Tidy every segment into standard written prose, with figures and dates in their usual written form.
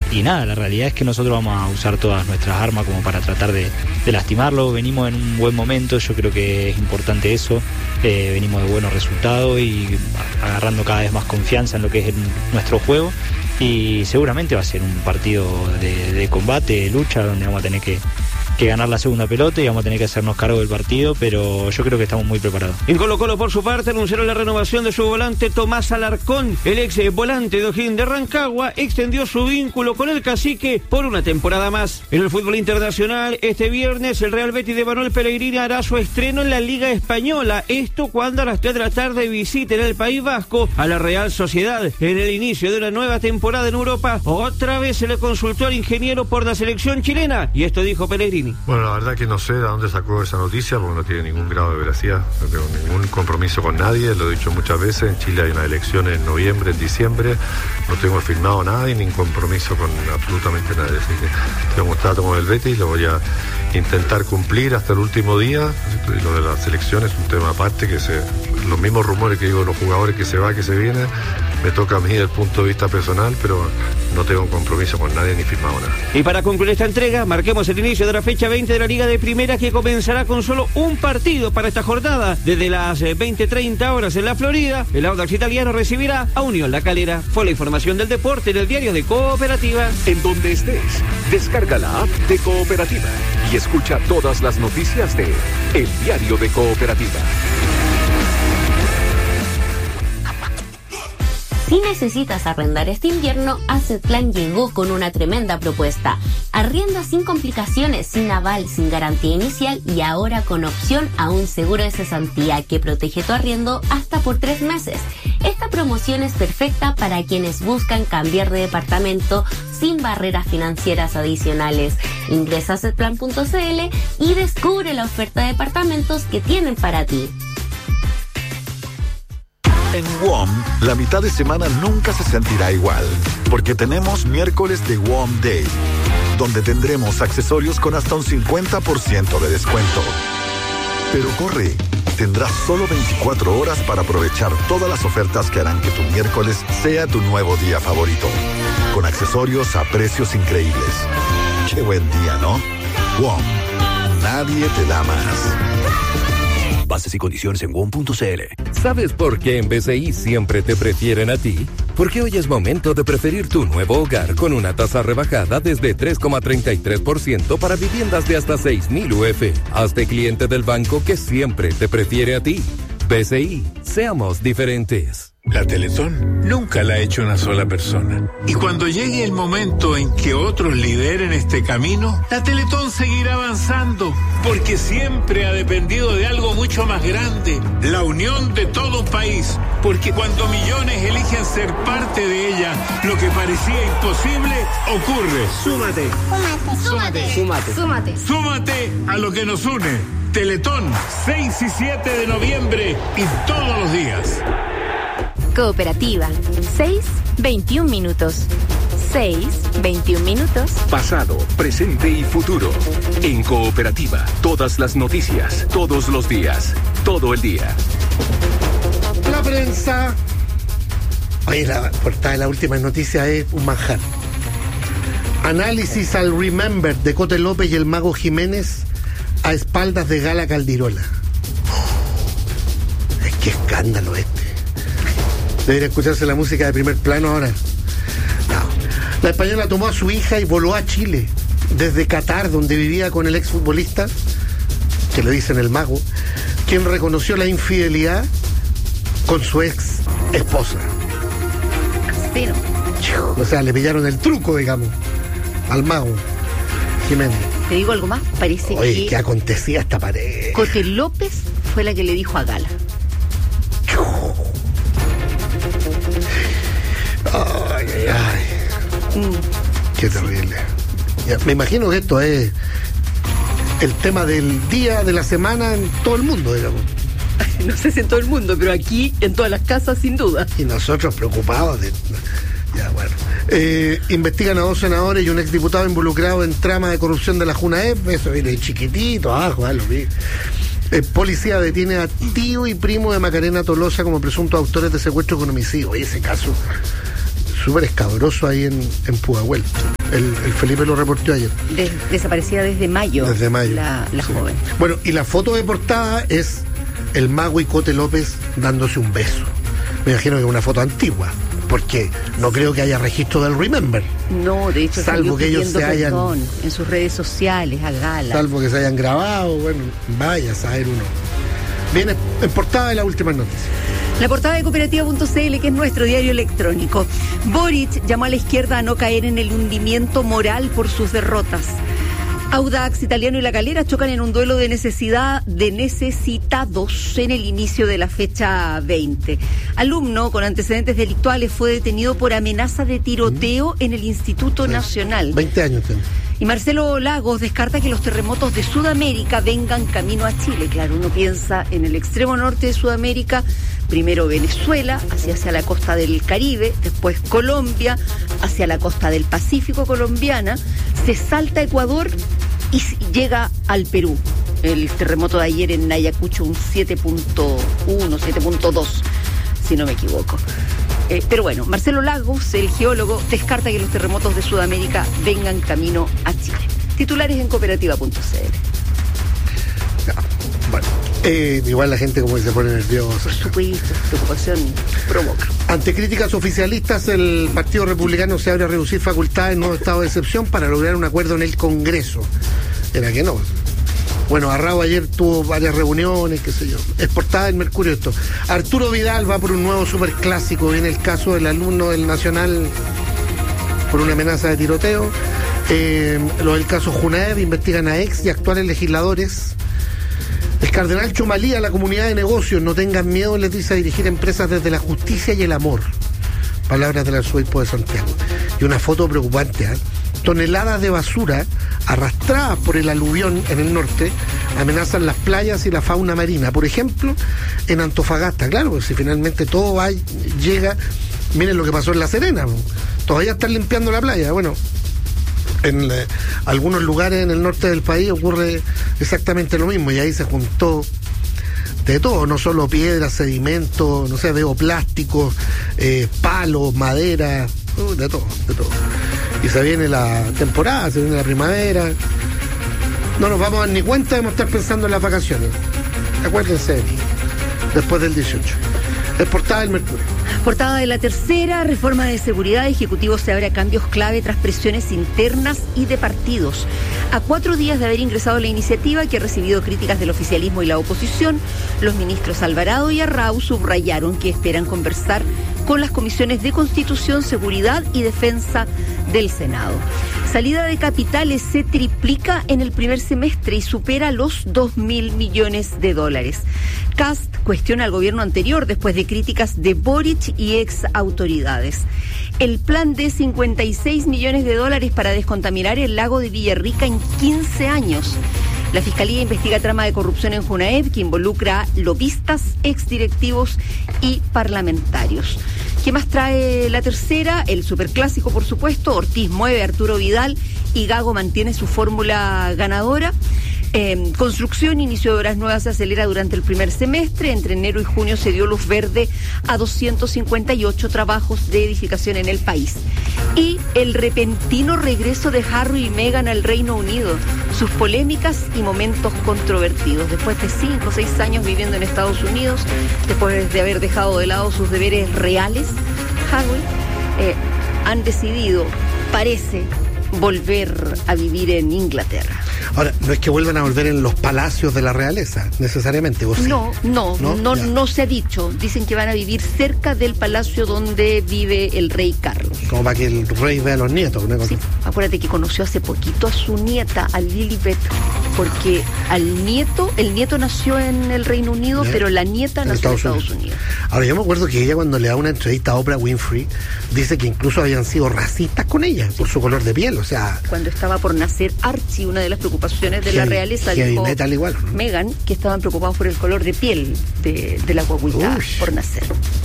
nada, la realidad es que nosotros vamos a usar todas nuestras armas como para tratar de lastimarlo. Venimos en un buen momento, yo creo que es importante eso. Venimos de buenos resultados y agarrando cada vez más confianza en lo que es nuestro juego, y seguramente va a ser un partido de combate, de lucha, donde vamos a tener que ganar la segunda pelota y vamos a tener que hacernos cargo del partido, pero yo creo que estamos muy preparados. En Colo-Colo, por su parte, anunciaron la renovación de su volante Tomás Alarcón. El ex volante de O'Higgins de Rancagua extendió su vínculo con el Cacique por una temporada más. En el fútbol internacional, este viernes el Real Betis de Manuel Pellegrini hará su estreno en la Liga Española. Esto cuando a las 3 de la tarde visiten el País Vasco a la Real Sociedad. En el inicio de una nueva temporada en Europa, otra vez se le consultó al ingeniero por la selección chilena, y esto dijo Pellegrini. Bueno, la verdad que no sé de dónde sacó esa noticia, porque no tiene ningún grado de veracidad. No tengo ningún compromiso con nadie, lo he dicho muchas veces. En Chile hay unas elecciones en noviembre, en diciembre. No tengo firmado nada y ningún compromiso con absolutamente nadie. Así que tengo un trato con el Betis, lo voy a intentar cumplir hasta el último día. Y lo de las elecciones es un tema aparte, los mismos rumores que digo, los jugadores que se va, que se viene, me toca a mí desde el punto de vista personal, pero no tengo un compromiso con nadie ni firmado nada. Y para concluir esta entrega, marquemos el inicio de la fecha 20 de la Liga de Primera, que comenzará con solo un partido para esta jornada. Desde las 20:30 horas en la Florida, el Audax Italiano recibirá a Unión La Calera. Fue la información del deporte en el diario de Cooperativa. En donde estés, descarga la app de Cooperativa y escucha todas las noticias de El Diario de Cooperativa. Si necesitas arrendar este invierno, Assetplan llegó con una tremenda propuesta. Arrienda sin complicaciones, sin aval, sin garantía inicial y ahora con opción a un seguro de cesantía que protege tu arriendo hasta por 3 meses. Esta promoción es perfecta para quienes buscan cambiar de departamento sin barreras financieras adicionales. Ingresa a assetplan.cl y descubre la oferta de departamentos que tienen para ti. En WOM, la mitad de semana nunca se sentirá igual, porque tenemos miércoles de WOM Day, donde tendremos accesorios con hasta un 50% de descuento. Pero corre, tendrás solo 24 horas para aprovechar todas las ofertas que harán que tu miércoles sea tu nuevo día favorito, con accesorios a precios increíbles. Qué buen día, ¿no? WOM, nadie te da más. Bases y condiciones en WOM.cl. ¿Sabes por qué en BCI siempre te prefieren a ti? Porque hoy es momento de preferir tu nuevo hogar con una tasa rebajada desde 3,33% para viviendas de hasta 6,000 UF. Hazte cliente del banco que siempre te prefiere a ti. BCI, seamos diferentes. La Teletón nunca la ha hecho una sola persona. Y cuando llegue el momento en que otros lideren este camino, la Teletón seguirá avanzando, porque siempre ha dependido de algo mucho más grande, la unión de todo un país. Porque cuando millones eligen ser parte de ella, lo que parecía imposible ocurre. Súmate. Súmate. Súmate. Súmate. Súmate a lo que nos une. Teletón, 6 y 7 de noviembre y todos los días. Cooperativa, 6:21 minutos. 6:21 minutos. Pasado, presente y futuro. En Cooperativa, todas las noticias, todos los días, todo el día. La prensa. Oye, la portada de la última noticia es un manjar. Análisis al Remember de Cote López y el Mago Jiménez a espaldas de Gala Caldirola. Es que escándalo este. Debería escucharse la música de Primer Plano ahora. No. La española tomó a su hija y voló a Chile desde Qatar, donde vivía con el exfutbolista, que le dicen el Mago, quien reconoció la infidelidad con su ex esposa. Pero. O sea, le pillaron el truco, digamos, al Mago Jiménez. ¿Te digo algo más? Parece Oye, que... ¿qué acontecía esta pared? Cote López fue la que le dijo a Gala. Ay, ay, ay. Qué terrible. Ya, me imagino que esto es el tema del día, de la semana en todo el mundo, digamos. No sé si en todo el mundo, pero aquí, en todas las casas, sin duda. Y nosotros preocupados de... Ya, bueno. Investigan a 2 senadores y un exdiputado involucrado en trama de corrupción de la Junaep. Eso viene chiquitito, abajo, lo vi. Policía detiene a tío y primo de Macarena Tolosa como presuntos autores de secuestro con homicidio. Oye, ese caso súper escabroso ahí en Pudahuel. El Felipe lo reportó ayer. Desaparecida desde mayo. Desde mayo. La joven. Bueno, y la foto de portada es el mago y Cote López dándose un beso. Me imagino que es una foto antigua, porque no creo que haya registro del Remember. No, de hecho, salvo que ellos se hayan en sus redes sociales, a gala. Salvo que se hayan grabado, bueno, vaya a saber uno. Viene en portada de las últimas noticias. La portada de Cooperativa.cl, que es nuestro diario electrónico. Boric llamó a la izquierda a no caer en el hundimiento moral por sus derrotas. Audax Italiano y La Calera chocan en un duelo de necesitados en el inicio de la fecha 20. Alumno con antecedentes delictuales fue detenido por amenaza de tiroteo en el Instituto Nacional. 20 años tiene. Y Marcelo Lagos descarta que los terremotos de Sudamérica vengan camino a Chile. Claro, uno piensa en el extremo norte de Sudamérica, primero Venezuela, hacia la costa del Caribe, después Colombia, hacia la costa del Pacífico colombiana, se salta Ecuador y llega al Perú. El terremoto de ayer en Ayacucho, un 7.1, 7.2, si no me equivoco. Pero bueno, Marcelo Lagos, el geólogo, descarta que los terremotos de Sudamérica vengan camino a Chile. Titulares en Cooperativa.cl. Bueno, igual la gente como que se pone nerviosa. Por supuesto, preocupación provoca. Ante críticas oficialistas, el Partido Republicano se abre a reducir facultades en nuevo estado de excepción para lograr un acuerdo en el Congreso. Era que no. Bueno, Arrao ayer tuvo varias reuniones, qué sé yo. Es portada del Mercurio esto. Arturo Vidal va por un nuevo superclásico. Viene el caso del alumno del Nacional por una amenaza de tiroteo. Lo del caso Junaev, investigan a ex y actuales legisladores. El cardenal Chumalí a la comunidad de negocios: no tengan miedo, les dice, a dirigir empresas desde la justicia y el amor. Palabras del arzobispo de Santiago. Y una foto preocupante, ¿eh? Toneladas de basura arrastradas por el aluvión en el norte amenazan las playas y la fauna marina. Por ejemplo, en Antofagasta, claro, pues si finalmente todo llega, miren lo que pasó en La Serena, todavía están limpiando la playa. Bueno, en algunos lugares en el norte del país ocurre exactamente lo mismo, y ahí se juntó de todo, no solo piedras, sedimentos, no sé, veo plásticos, palos, madera, de todo. Y se viene la temporada, se viene la primavera. No nos vamos a dar ni cuenta, debemos estar pensando en las vacaciones. Acuérdense, después del 18. Es portada del Mercurio. Portada de La Tercera, reforma de seguridad, Ejecutivo se abre a cambios clave tras presiones internas y de partidos. A 4 días de haber ingresado la iniciativa, que ha recibido críticas del oficialismo y la oposición, los ministros Alvarado y Arrau subrayaron que esperan conversar con las comisiones de Constitución, Seguridad y Defensa del Senado. Salida de capitales se triplica en el primer semestre y supera los 2.000 millones de dólares. Kast cuestiona al gobierno anterior después de críticas de Boric y ex autoridades. El plan de 56 millones de dólares para descontaminar el lago de Villarrica en 15 años. La Fiscalía investiga trama de corrupción en Junaev que involucra a lobistas, exdirectivos y parlamentarios. ¿Qué más trae La Tercera? El superclásico, por supuesto. Ortiz mueve a Arturo Vidal y Gago mantiene su fórmula ganadora. Construcción, inicio de obras nuevas se acelera durante el primer semestre. Entre enero y junio se dio luz verde a 258 trabajos de edificación en el país. Y el repentino regreso de Harry y Meghan al Reino Unido, sus polémicas y momentos controvertidos. Después de 5 o 6 años viviendo en Estados Unidos, después de haber dejado de lado sus deberes reales, Harry han decidido, parece, volver a vivir en Inglaterra. Ahora, no es que vuelvan a volver en los palacios de la realeza, necesariamente. ¿O sí? No se ha dicho. Dicen que van a vivir cerca del palacio donde vive el rey Carlos. Como para que el rey vea a los nietos. ¿No? Sí, acuérdate que conoció hace poquito a su nieta, a Lilibet, porque el nieto nació en el Reino Unido, pero la nieta nació en Estados Unidos. Ahora, yo me acuerdo que ella, cuando le da una entrevista a Oprah Winfrey, dice que incluso habían sido racistas con ella, por su color de piel, o sea... Cuando estaba por nacer Archie, una de las preocupaciones de la realeza, dijo igual, ¿no? Meghan, que estaban preocupados por el color de piel de la guaguita por nacer.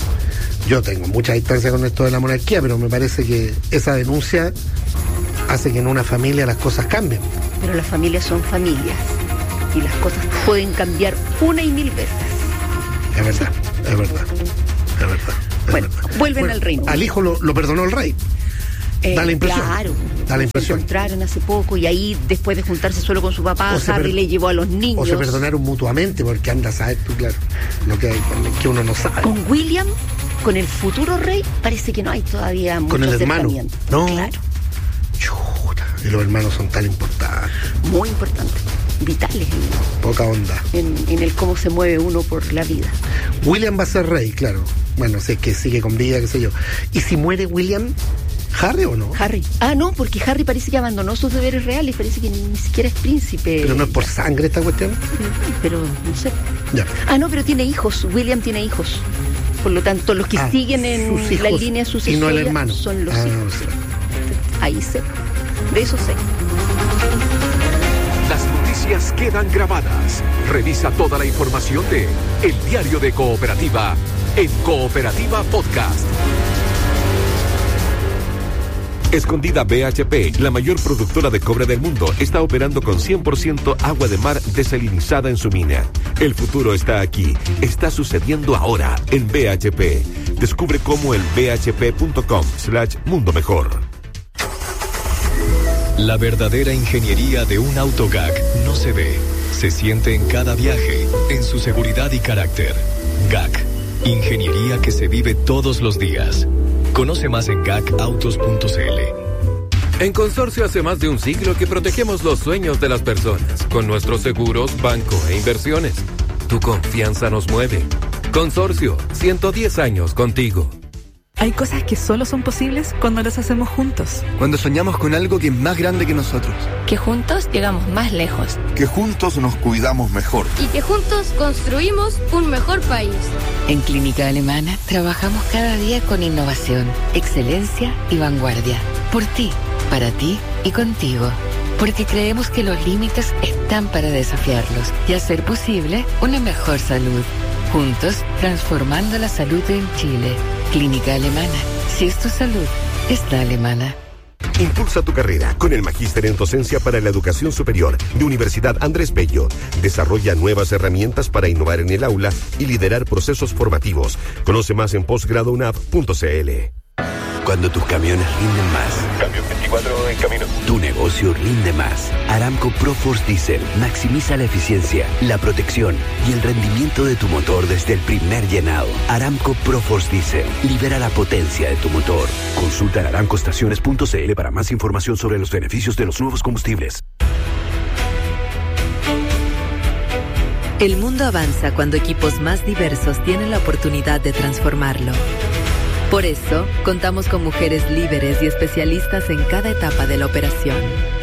Yo tengo mucha distancia con esto de la monarquía, pero me parece que esa denuncia hace que en una familia las cosas cambien. Pero las familias son familias y las cosas pueden cambiar 1 y 1000 veces. Es verdad. Bueno, vuelven al reino. Al hijo lo perdonó el rey. Da la impresión. Claro. Da la impresión. Se encontraron hace poco y ahí, después de juntarse solo con su papá, Harry le llevó a los niños. O se perdonaron mutuamente, porque anda a saber tú, claro, lo que uno no sabe. Con William, con el futuro rey, parece que no hay todavía mucho con el hermano. No. Claro. Chuta, y los hermanos son tan importantes. Muy importantes. Vitales. Poca onda. En el cómo se mueve uno por la vida. William va a ser rey, claro. Bueno, sé que sigue con vida, qué sé yo. ¿Y si muere William, Harry o no? Harry. No, porque Harry parece que abandonó sus deberes reales, parece que ni siquiera es príncipe. ¿Pero no es por sangre esta cuestión? Pero no sé. Ya. No, pero tiene hijos. William tiene hijos. Por lo tanto, los que siguen en la línea sucesoria y no el hermano. Son los hijos. No sé. Ahí sé. De eso sé. Las noticias quedan grabadas. Revisa toda la información de El Diario de Cooperativa en Cooperativa Podcast. Escondida BHP, la mayor productora de cobre del mundo, está operando con 100% agua de mar desalinizada en su mina. El futuro está aquí. Está sucediendo ahora en BHP. Descubre cómo en bhp.com/mundo mejor. La verdadera ingeniería de un autogag no se ve, se siente en cada viaje, en su seguridad y carácter. GAC, ingeniería que se vive todos los días. Conoce más en gacautos.cl. En Consorcio hace más de un siglo que protegemos los sueños de las personas con nuestros seguros, banco e inversiones. Tu confianza nos mueve. Consorcio, 110 años contigo. Hay cosas que solo son posibles cuando las hacemos juntos. Cuando soñamos con algo que es más grande que nosotros. Que juntos llegamos más lejos. Que juntos nos cuidamos mejor. Y que juntos construimos un mejor país. En Clínica Alemana trabajamos cada día con innovación, excelencia y vanguardia. Por ti, para ti y contigo. Porque creemos que los límites están para desafiarlos y hacer posible una mejor salud. Juntos, transformando la salud en Chile. Clínica Alemana. Si es tu salud, es la alemana. Impulsa tu carrera con el Magíster en Docencia para la Educación Superior de Universidad Andrés Bello. Desarrolla nuevas herramientas para innovar en el aula y liderar procesos formativos. Conoce más en postgradounap.cl. Cuando tus camiones rinden más. Camión 24 en camino. Tu negocio rinde más. Aramco ProForce Diesel maximiza la eficiencia, la protección y el rendimiento de tu motor desde el primer llenado. Aramco ProForce Diesel libera la potencia de tu motor. Consulta en aramcoestaciones.cl para más información sobre los beneficios de los nuevos combustibles. El mundo avanza cuando equipos más diversos tienen la oportunidad de transformarlo. Por eso, contamos con mujeres líderes y especialistas en cada etapa de la operación.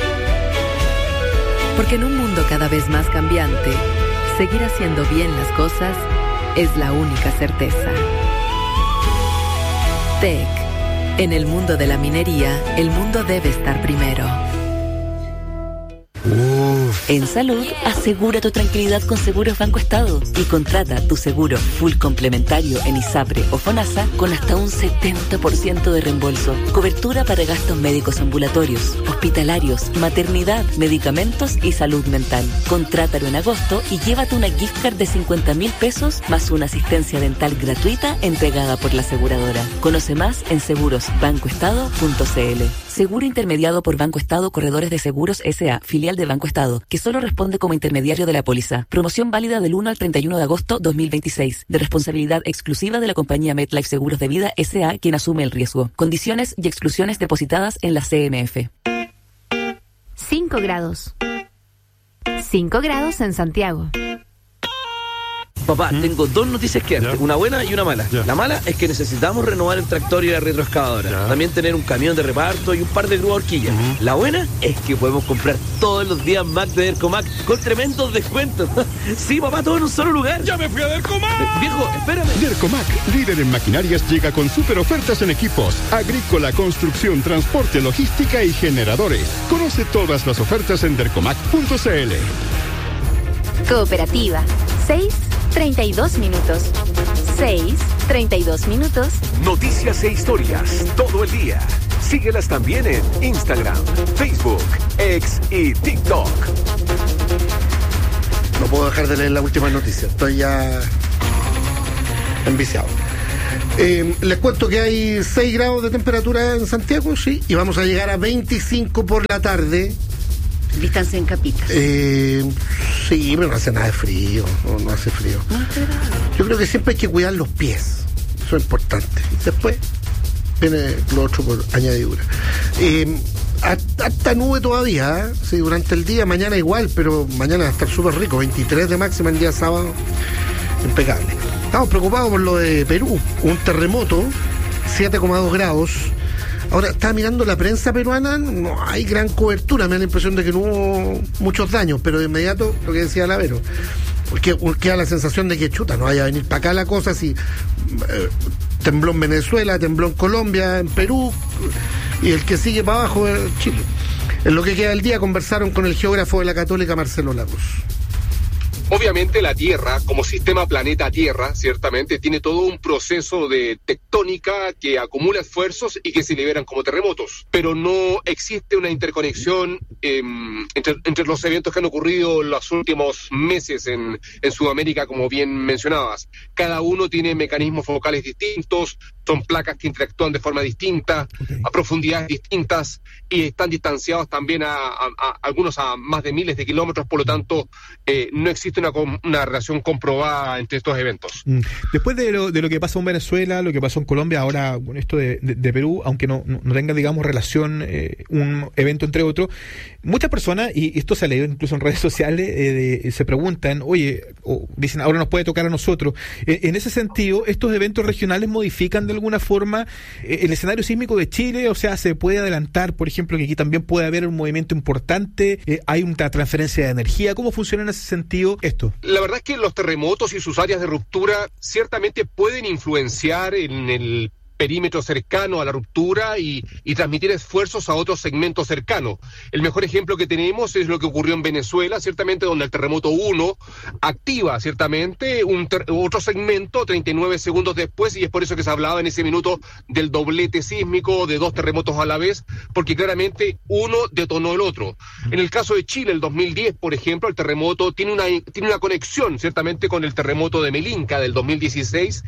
Porque en un mundo cada vez más cambiante, seguir haciendo bien las cosas es la única certeza. TEC. En el mundo de la minería, el mundo debe estar primero. En salud, asegura tu tranquilidad con Seguros Banco Estado y contrata tu seguro full complementario en ISAPRE o FONASA con hasta un 70% de reembolso. Cobertura para gastos médicos ambulatorios, hospitalarios, maternidad, medicamentos y salud mental. Contrátalo en agosto y llévate una gift card de 50.000 pesos más una asistencia dental gratuita entregada por la aseguradora. Conoce más en segurosbancoestado.cl. Seguro intermediado por Banco Estado Corredores de Seguros S.A., filial de Banco Estado, que solo responde como intermediario de la póliza. Promoción válida del 1 al 31 de agosto 2026, de responsabilidad exclusiva de la compañía MetLife Seguros de Vida S.A., quien asume el riesgo. Condiciones y exclusiones depositadas en la CMF. 5 grados. 5 grados en Santiago. Papá, tengo dos noticias que darte, una buena y una mala. La mala es que necesitamos renovar el tractor y la retroexcavadora. También tener un camión de reparto y un par de grúas horquillas. La buena es que podemos comprar todos los días Mac de Dercomac con tremendos descuentos. Sí, papá, todo en un solo lugar. ¡Ya me fui a Dercomac! Viejo, espérame. Dercomac, líder en maquinarias, llega con super ofertas en equipos, agrícola, construcción, transporte, logística y generadores. Conoce todas las ofertas en dercomac.cl. Cooperativa. 6:32 minutos. 6:32 minutos. Noticias e historias todo el día. Síguelas también en Instagram, Facebook, X y TikTok. No puedo dejar de leer la última noticia. Estoy ya enviciado. Les cuento que hay 6 grados de temperatura en Santiago, sí, y vamos a llegar a 25 por la tarde. Distancia en Capitas. Sí, pero no hace nada de frío, no hace frío. No, yo creo que siempre hay que cuidar los pies, eso es importante. Después viene lo otro por añadidura. Hasta nube todavía, ¿eh? Sí, durante el día, mañana igual, pero mañana va a estar súper rico, 23 de máxima el día sábado, impecable. Estamos preocupados por lo de Perú, un terremoto, 7,2 grados. Ahora, estaba mirando la prensa peruana, no hay gran cobertura, me da la impresión de que no hubo muchos daños, pero de inmediato, lo que decía Lavero, porque queda la sensación de que chuta, no vaya a venir para acá la cosa, si tembló en Venezuela, tembló en Colombia, en Perú, y el que sigue para abajo es Chile. En lo que queda del día conversaron con el geógrafo de la Católica, Marcelo Lagos. Obviamente la Tierra, como sistema planeta Tierra, ciertamente tiene todo un proceso de tectónica que acumula esfuerzos y que se liberan como terremotos. Pero no existe una interconexión entre los eventos que han ocurrido en los últimos meses en Sudamérica, como bien mencionabas. Cada uno tiene mecanismos focales distintos, son placas que interactúan de forma distinta, a profundidades distintas, y están distanciados también a algunos a más de miles de kilómetros, por lo tanto no existe una relación comprobada entre estos eventos. Después de lo que pasó en Venezuela, lo que pasó en Colombia, ahora con esto de Perú, aunque no tenga, digamos, relación un evento entre otros, muchas personas, y esto se ha leído incluso en redes sociales, se preguntan, oye, o dicen, ahora nos puede tocar a nosotros. En ese sentido, ¿estos eventos regionales modifican de alguna forma el escenario sísmico de Chile? O sea, ¿se puede adelantar, por ejemplo, que aquí también puede haber un movimiento importante? ¿Hay una transferencia de energía? ¿Cómo funciona en ese sentido esto? La verdad es que los terremotos y sus áreas de ruptura ciertamente pueden influenciar en el perímetro cercano a la ruptura y transmitir esfuerzos a otros segmentos cercanos. El mejor ejemplo que tenemos es lo que ocurrió en Venezuela, ciertamente donde el terremoto 1 activa ciertamente otro segmento 39 segundos después, y es por eso que se hablaba en ese minuto del doblete sísmico, de 2 terremotos a la vez, porque claramente uno detonó el otro. En el caso de Chile, el 2010, por ejemplo, el terremoto tiene una conexión ciertamente con el terremoto de Melinca del 2016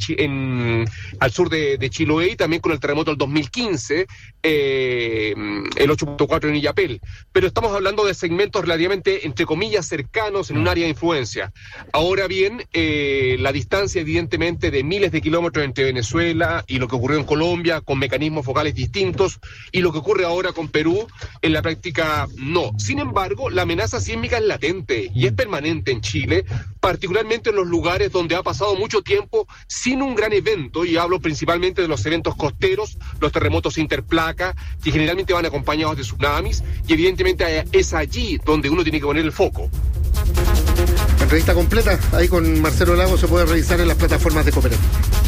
al sur de Chiloé, y también con el terremoto del 2015, el 8.4 en Illapel. Pero estamos hablando de segmentos relativamente, entre comillas, cercanos en un área de influencia. Ahora bien, la distancia evidentemente de miles de kilómetros entre Venezuela y lo que ocurrió en Colombia, con mecanismos focales distintos, y lo que ocurre ahora con Perú, en la práctica no. Sin embargo, la amenaza sísmica es latente y es permanente en Chile, particularmente en los lugares donde ha pasado mucho tiempo sin un gran evento, y hablo principalmente de los eventos costeros, los terremotos interplaca, que generalmente van acompañados de tsunamis, y evidentemente es allí donde uno tiene que poner el foco. La entrevista completa, ahí con Marcelo Lagos, se puede revisar en las plataformas de Cooperativa.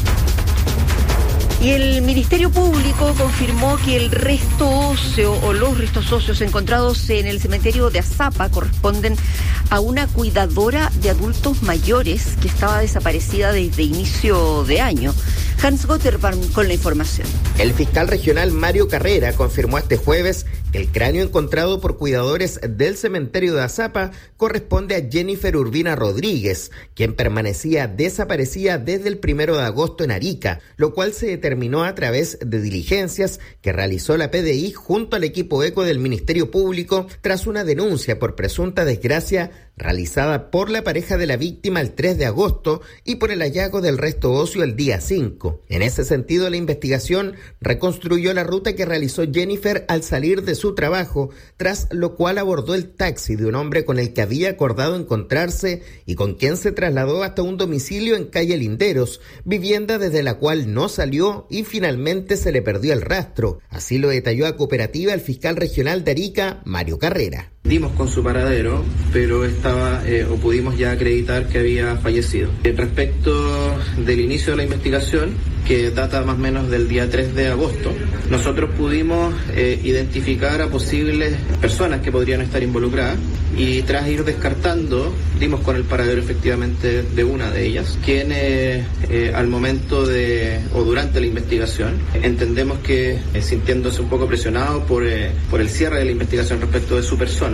Y el Ministerio Público confirmó que el resto óseo o los restos óseos encontrados en el cementerio de Azapa corresponden a una cuidadora de adultos mayores que estaba desaparecida desde inicio de año. Hans Gotterbaum con la información. El fiscal regional Mario Carrera confirmó este jueves que el cráneo encontrado por cuidadores del cementerio de Azapa corresponde a Jennifer Urbina Rodríguez, quien permanecía desaparecida desde el 1 de agosto en Arica, lo cual se determinó a través de diligencias que realizó la PDI junto al equipo ECO del Ministerio Público tras una denuncia por presunta desgracia realizada por la pareja de la víctima el 3 de agosto y por el hallazgo del resto óseo el día 5. En ese sentido, la investigación reconstruyó la ruta que realizó Jennifer al salir de su trabajo, tras lo cual abordó el taxi de un hombre con el que había acordado encontrarse y con quien se trasladó hasta un domicilio en calle Linderos, vivienda desde la cual no salió y finalmente se le perdió el rastro. Así lo detalló a Cooperativa el fiscal regional de Arica, Mario Carrera. Dimos con su paradero, pero pudimos ya acreditar que había fallecido. Respecto del inicio de la investigación, que data más o menos del día 3 de agosto, nosotros pudimos identificar a posibles personas que podrían estar involucradas, y tras ir descartando, dimos con el paradero efectivamente de una de ellas, quien al momento durante la investigación, entendemos que sintiéndose un poco presionado por el cierre de la investigación respecto de su persona,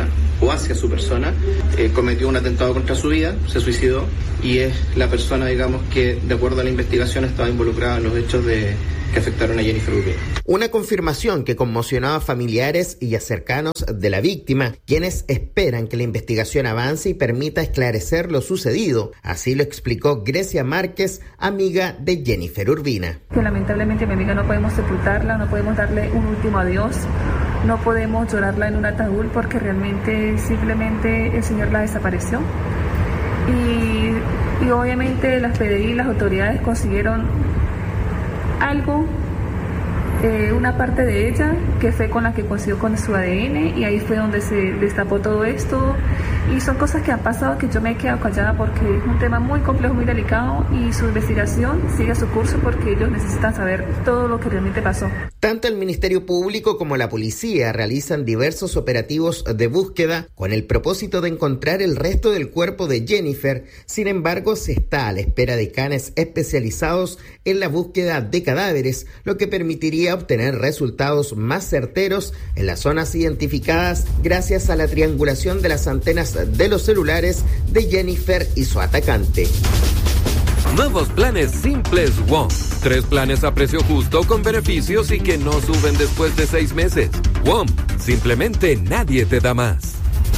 o hacia su persona, cometió un atentado contra su vida, se suicidó, y es la persona, digamos, que de acuerdo a la investigación estaba involucrada en los hechos que afectaron a Jennifer Urbina. Una confirmación que conmocionó a familiares y a cercanos de la víctima, quienes esperan que la investigación avance y permita esclarecer lo sucedido. Así lo explicó Grecia Márquez, amiga de Jennifer Urbina. Que lamentablemente mi amiga no podemos sepultarla, no podemos darle un último adiós, no podemos llorarla en un ataúd porque realmente simplemente el Señor la desapareció. Y obviamente las PDI, las autoridades consiguieron algo, una parte de ella que fue con la que consiguió con su ADN, y ahí fue donde se destapó todo esto, y son cosas que han pasado que yo me he quedado callada porque es un tema muy complejo, muy delicado, y su investigación sigue su curso porque ellos necesitan saber todo lo que realmente pasó. Tanto el Ministerio Público como la policía realizan diversos operativos de búsqueda con el propósito de encontrar el resto del cuerpo de Jennifer. Sin embargo, se está a la espera de canes especializados en la búsqueda de cadáveres, lo que permitiría obtener resultados más certeros en las zonas identificadas gracias a la triangulación de las antenas de los celulares de Jennifer y su atacante. Nuevos planes simples WOM. 3 planes a precio justo con beneficios y que no suben después de 6 meses. WOM, simplemente nadie te da más.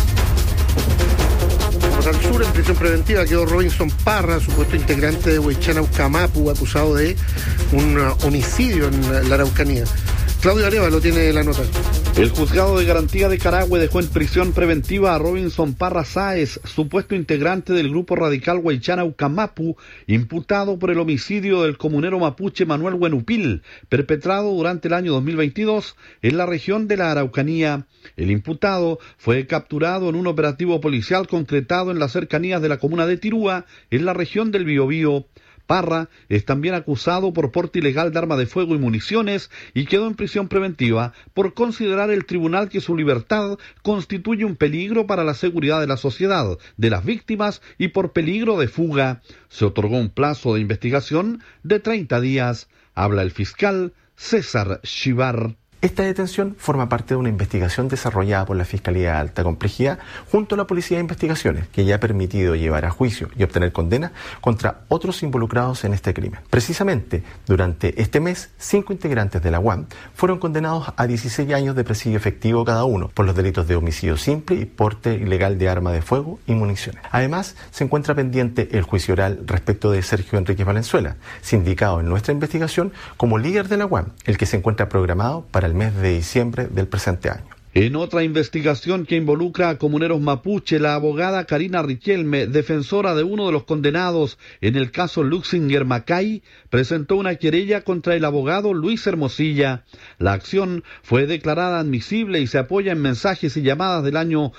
Al sur, en prisión preventiva, quedó Robinson Parra, supuesto integrante de Huaychana Ucamapu, acusado de un homicidio en la Araucanía. Claudio Arevalo tiene la nota. El juzgado de garantía de Carahue dejó en prisión preventiva a Robinson Parra Sáez, supuesto integrante del grupo radical Huaychana Ucamapu, imputado por el homicidio del comunero mapuche Manuel Huenupil, perpetrado durante el año 2022 en la región de la Araucanía. El imputado fue capturado en un operativo policial concretado en las cercanías de la comuna de Tirúa, en la región del Biobío. Parra es también acusado por porte ilegal de arma de fuego y municiones y quedó en prisión preventiva por considerar el tribunal que su libertad constituye un peligro para la seguridad de la sociedad, de las víctimas y por peligro de fuga. Se otorgó un plazo de investigación de 30 días. Habla el fiscal César Chivar. Esta detención forma parte de una investigación desarrollada por la Fiscalía de Alta Complejidad junto a la Policía de Investigaciones, que ya ha permitido llevar a juicio y obtener condena contra otros involucrados en este crimen. Precisamente, durante este mes, 5 integrantes de la UAM fueron condenados a 16 años de presidio efectivo cada uno por los delitos de homicidio simple y porte ilegal de arma de fuego y municiones. Además, se encuentra pendiente el juicio oral respecto de Sergio Enríquez Valenzuela, sindicado en nuestra investigación como líder de la UAM, el que se encuentra programado para el mes de diciembre del presente año. En otra investigación que involucra a comuneros mapuche, la abogada Karina Riquelme, defensora de uno de los condenados en el caso Luxinger Macay, presentó una querella contra el abogado Luis Hermosilla. La acción fue declarada admisible y se apoya en mensajes y llamadas del año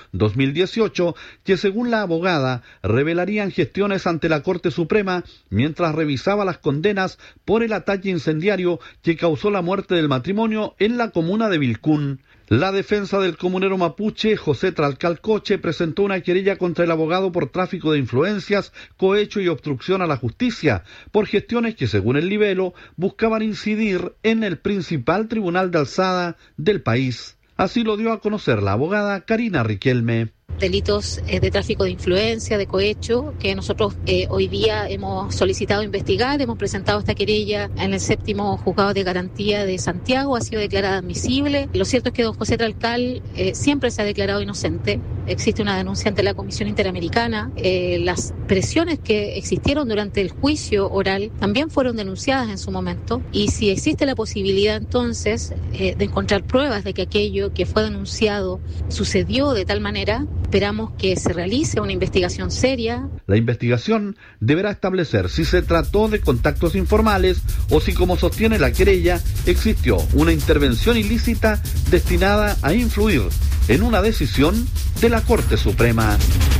2018 que, según la abogada, revelarían gestiones ante la Corte Suprema mientras revisaba las condenas por el ataque incendiario que causó la muerte del matrimonio en la comuna de Vilcún. La defensa del comunero mapuche, José Tralcalcoche, presentó una querella contra el abogado por tráfico de influencias, cohecho y obstrucción a la justicia, por gestiones que, según el libelo, buscaban incidir en el principal tribunal de alzada del país. Así lo dio a conocer la abogada Karina Riquelme. Delitos de tráfico de influencia, de cohecho, que nosotros hoy día hemos solicitado investigar, hemos presentado esta querella en el 7º Juzgado de Garantía de Santiago, ha sido declarada admisible. Lo cierto es que don José Tralcal siempre se ha declarado inocente, existe una denuncia ante la Comisión Interamericana, las presiones que existieron durante el juicio oral también fueron denunciadas en su momento, y si existe la posibilidad entonces de encontrar pruebas de que aquello que fue denunciado sucedió de tal manera, esperamos que se realice una investigación seria. La investigación deberá establecer si se trató de contactos informales o si, como sostiene la querella, existió una intervención ilícita destinada a influir en una decisión de la Corte Suprema.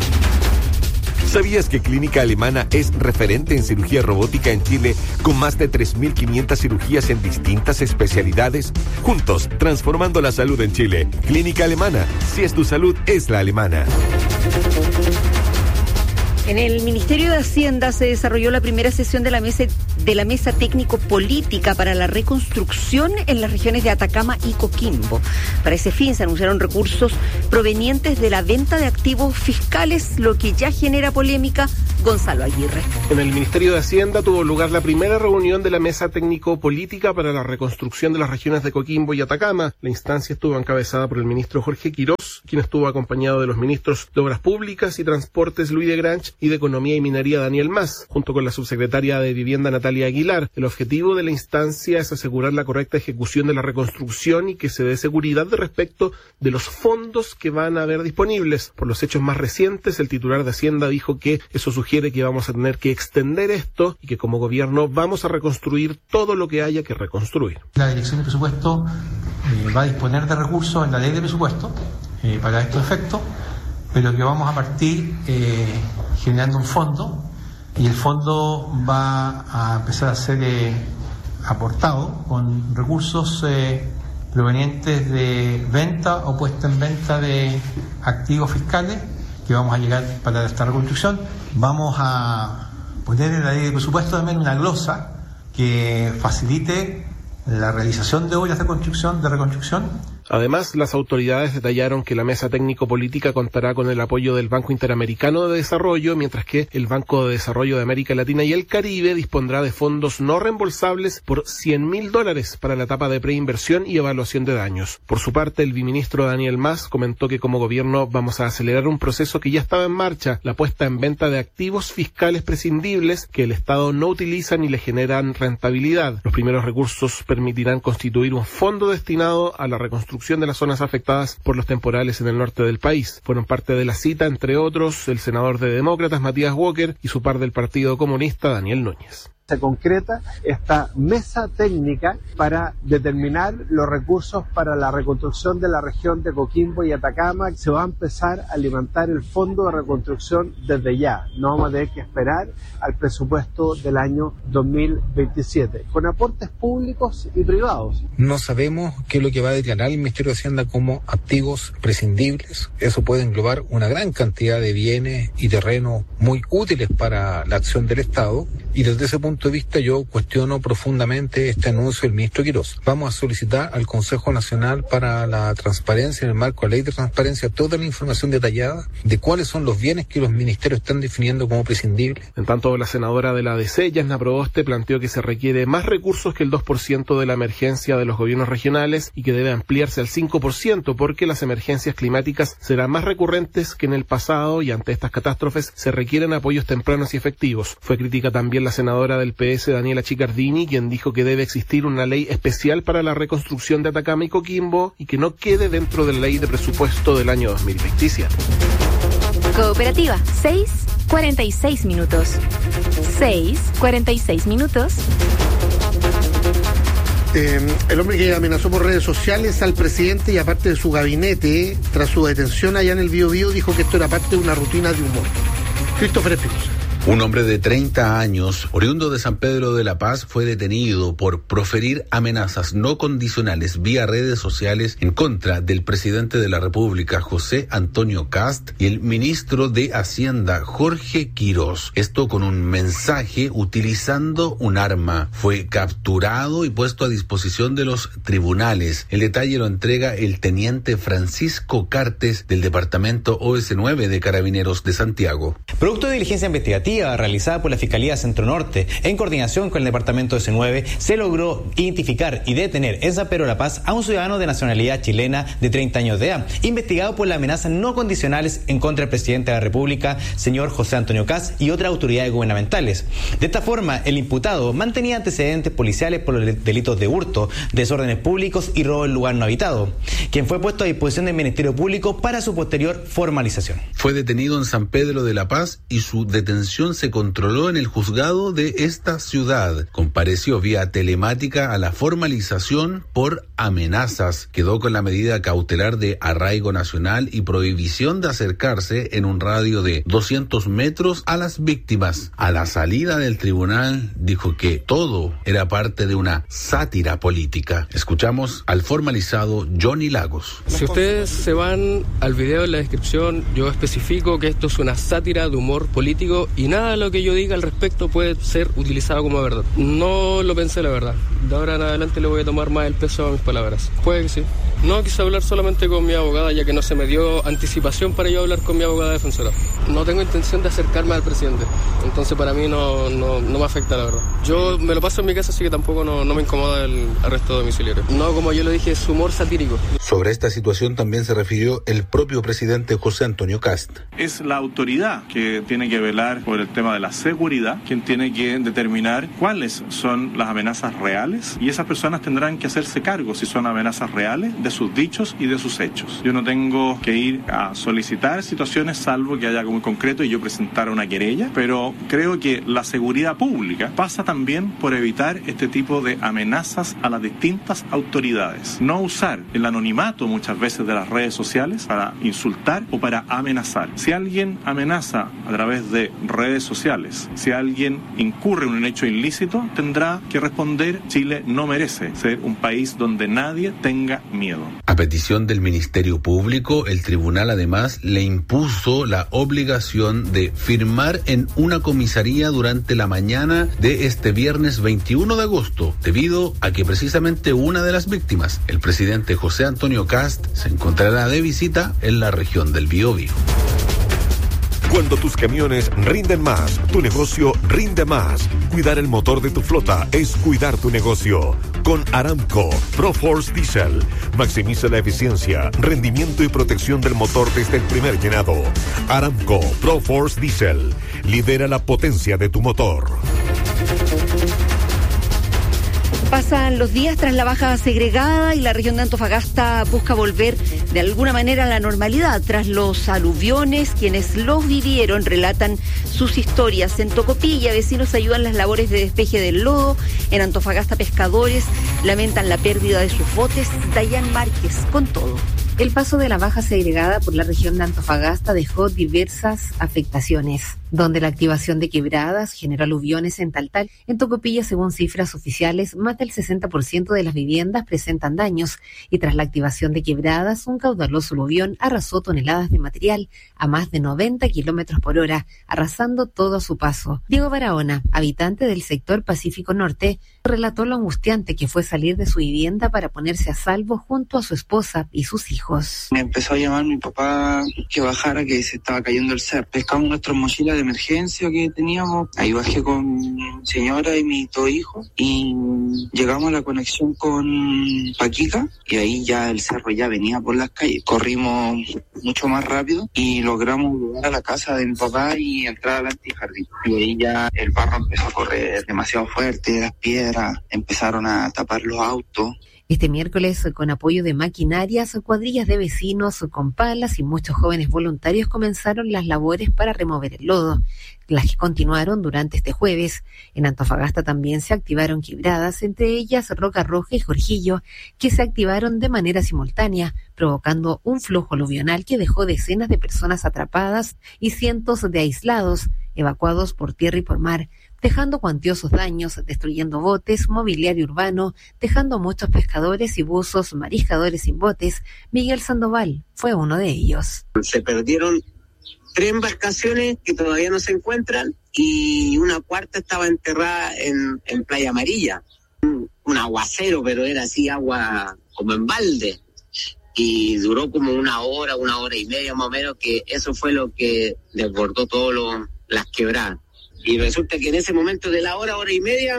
¿Sabías que Clínica Alemana es referente en cirugía robótica en Chile con más de 3.500 cirugías en distintas especialidades? Juntos, transformando la salud en Chile. Clínica Alemana. Si es tu salud, es la alemana. En el Ministerio de Hacienda se desarrolló la primera sesión de la mesa técnico-política para la reconstrucción en las regiones de Atacama y Coquimbo. Para ese fin se anunciaron recursos provenientes de la venta de activos fiscales, lo que ya genera polémica. Gonzalo Aguirre. En el Ministerio de Hacienda tuvo lugar la primera reunión de la mesa técnico-política para la reconstrucción de las regiones de Coquimbo y Atacama. La instancia estuvo encabezada por el ministro Jorge Quirós, quien estuvo acompañado de los ministros de Obras Públicas y Transportes Luis de Granch y de Economía y Minería Daniel Mas, junto con la subsecretaria de Vivienda Natalia Aguilar. El objetivo de la instancia es asegurar la correcta ejecución de la reconstrucción y que se dé seguridad de respecto de los fondos que van a haber disponibles. Por los hechos más recientes, el titular de Hacienda dijo que eso sugiere que vamos a tener que extender esto y que como gobierno vamos a reconstruir todo lo que haya que reconstruir. La Dirección de Presupuesto va a disponer de recursos en la ley de presupuesto para estos efectos, pero que vamos a partir generando un fondo, y el fondo va a empezar a ser aportado con recursos provenientes de venta o puesta en venta de activos fiscales que vamos a llegar para esta reconstrucción. Vamos a poner en la ley de presupuesto también una glosa que facilite la realización de obras de reconstrucción. Además, las autoridades detallaron que la mesa técnico-política contará con el apoyo del Banco Interamericano de Desarrollo, mientras que el Banco de Desarrollo de América Latina y el Caribe dispondrá de fondos no reembolsables por $100.000 para la etapa de preinversión y evaluación de daños. Por su parte, el viceministro Daniel Mas comentó que como gobierno vamos a acelerar un proceso que ya estaba en marcha, la puesta en venta de activos fiscales prescindibles que el Estado no utiliza ni le generan rentabilidad. Los primeros recursos permitirán constituir un fondo destinado a la reconstrucción de las zonas afectadas por los temporales en el norte del país. Fueron parte de la cita, entre otros, el senador de Demócratas Matías Walker y su par del Partido Comunista Daniel Núñez. Se concreta esta mesa técnica para determinar los recursos para la reconstrucción de la región de Coquimbo y Atacama. Se va a empezar a levantar el fondo de reconstrucción desde ya. No vamos a tener que esperar al presupuesto del año 2027, con aportes públicos y privados. No sabemos qué es lo que va a declarar el Ministerio de Hacienda como activos prescindibles. Eso puede englobar una gran cantidad de bienes y terrenos muy útiles para la acción del Estado, y desde ese punto de vista yo cuestiono profundamente este anuncio del ministro Quirós. Vamos a solicitar al Consejo Nacional para la Transparencia, en el marco de la Ley de Transparencia, toda la información detallada de cuáles son los bienes que los ministerios están definiendo como prescindibles. En tanto, la senadora de la ADC, Yasna Proboste, planteó que se requiere más recursos que el 2% de la emergencia de los gobiernos regionales y que debe ampliarse al 5% porque las emergencias climáticas serán más recurrentes que en el pasado y ante estas catástrofes se requieren apoyos tempranos y efectivos. Fue crítica también la senadora del PS, Daniela Chicardini, quien dijo que debe existir una ley especial para la reconstrucción de Atacama y Coquimbo y que no quede dentro de la ley de presupuesto del año 2027. Cooperativa, 6:46 minutos. 6:46 minutos. El hombre que amenazó por redes sociales al presidente y a parte de su gabinete tras su detención allá en el Biobío dijo que esto era parte de una rutina de humor. Christopher Espinosa. Un hombre de 30 años, oriundo de San Pedro de la Paz, fue detenido por proferir amenazas no condicionales vía redes sociales en contra del presidente de la República, José Antonio Kast, y el ministro de Hacienda, Jorge Quirós. Esto con un mensaje utilizando un arma. Fue capturado y puesto a disposición de los tribunales. El detalle lo entrega el teniente Francisco Cartes del departamento OS9 de Carabineros de Santiago. Producto de diligencia investigativa realizada por la Fiscalía Centro Norte, en coordinación con el Departamento S9, se logró identificar y detener en San Pedro de la Paz a un ciudadano de nacionalidad chilena de 30 años de edad, investigado por las amenazas no condicionales en contra del presidente de la República, señor José Antonio Kast, y otras autoridades gubernamentales. De esta forma, el imputado mantenía antecedentes policiales por los delitos de hurto, desórdenes públicos y robo en lugar no habitado, quien fue puesto a disposición del Ministerio Público para su posterior formalización. Fue detenido en San Pedro de la Paz y su detención situación se controló en el juzgado de esta ciudad. Compareció vía telemática a la formalización por amenazas. Quedó con la medida cautelar de arraigo nacional y prohibición de acercarse en un radio de 200 metros a las víctimas. A la salida del tribunal dijo que todo era parte de una sátira política. Escuchamos al formalizado Johnny Lagos. Si ustedes se van al video en la descripción, yo especifico que esto es una sátira de humor político y nada de lo que yo diga al respecto puede ser utilizado como verdad. No lo pensé, la verdad. De ahora en adelante le voy a tomar más el peso a mis palabras. Puede que sí. No quise hablar solamente con mi abogada, ya que no se me dio anticipación para yo hablar con mi abogada defensora. No tengo intención de acercarme al presidente, entonces para mí no me afecta, la verdad. Yo me lo paso en mi casa, así que tampoco no me incomoda el arresto domiciliario. No, como yo lo dije, es humor satírico. Sobre esta situación también se refirió el propio presidente José Antonio Kast. Es la autoridad que tiene que velar por el tema de la seguridad, quien tiene que determinar cuáles son las amenazas reales, y esas personas tendrán que hacerse cargo si son amenazas reales de sus dichos y de sus hechos. Yo no tengo que ir a solicitar situaciones salvo que haya algo muy concreto y yo presentar una querella, pero creo que la seguridad pública pasa también por evitar este tipo de amenazas a las distintas autoridades. No usar el anonimato muchas veces de las redes sociales para insultar o para amenazar. Si alguien amenaza a través de redes sociales, si alguien incurre en un hecho ilícito, tendrá que responder. Chile no merece ser un país donde nadie tenga miedo. A petición del Ministerio Público, el tribunal además le impuso la obligación de firmar en una comisaría durante la mañana de este viernes 21 de agosto, debido a que precisamente una de las víctimas, el presidente José Antonio Kast, se encontrará de visita en la región del Biobío. Cuando tus camiones rinden más, tu negocio rinde más. Cuidar el motor de tu flota es cuidar tu negocio. Con Aramco ProForce Diesel, maximiza la eficiencia, rendimiento y protección del motor desde el primer llenado. Aramco ProForce Diesel, lidera la potencia de tu motor. Pasan los días tras la baja segregada y la región de Antofagasta busca volver de alguna manera a la normalidad. Tras los aluviones, quienes los vivieron relatan sus historias. En Tocopilla, vecinos ayudan las labores de despeje del lodo. En Antofagasta, pescadores lamentan la pérdida de sus botes. Dayan Márquez con todo. El paso de la baja segregada por la región de Antofagasta dejó diversas afectaciones, donde la activación de quebradas generó aluviones en Taltal. En Tocopilla, según cifras oficiales, más del 60% de las viviendas presentan daños y tras la activación de quebradas, un caudaloso aluvión arrasó toneladas de material a más de 90 kilómetros por hora, arrasando todo a su paso. Diego Barahona, habitante del sector Pacífico Norte, relató lo angustiante que fue salir de su vivienda para ponerse a salvo junto a su esposa y sus hijos. Me empezó a llamar mi papá que bajara, que se estaba cayendo el cerro. Pescamos nuestras mochilas de emergencia que teníamos. Ahí bajé con mi señora y mis dos hijos y llegamos a la conexión con Paquica y ahí ya el cerro ya venía por las calles. Corrimos mucho más rápido y logramos llegar a la casa de mi papá y entrar al antijardín. Y ahí ya el barro empezó a correr demasiado fuerte, las piedras empezaron a tapar los autos. Este miércoles, con apoyo de maquinarias, cuadrillas de vecinos con palas y muchos jóvenes voluntarios comenzaron las labores para remover el lodo, las que continuaron durante este jueves. En Antofagasta también se activaron quebradas, entre ellas Roca Roja y Jorgillo, que se activaron de manera simultánea, provocando un flujo aluvional que dejó decenas de personas atrapadas y cientos de aislados, evacuados por tierra y por mar, dejando cuantiosos daños, destruyendo botes, mobiliario urbano, dejando muchos pescadores y buzos, mariscadores sin botes. Miguel Sandoval fue uno de ellos. Se perdieron 3 embarcaciones que todavía no se encuentran y una cuarta estaba enterrada en Playa Amarilla. Un aguacero, pero era así agua como en balde. Y duró como una hora y media más o menos, que eso fue lo que desbordó todas las quebradas. Y resulta que en ese momento de la hora y media,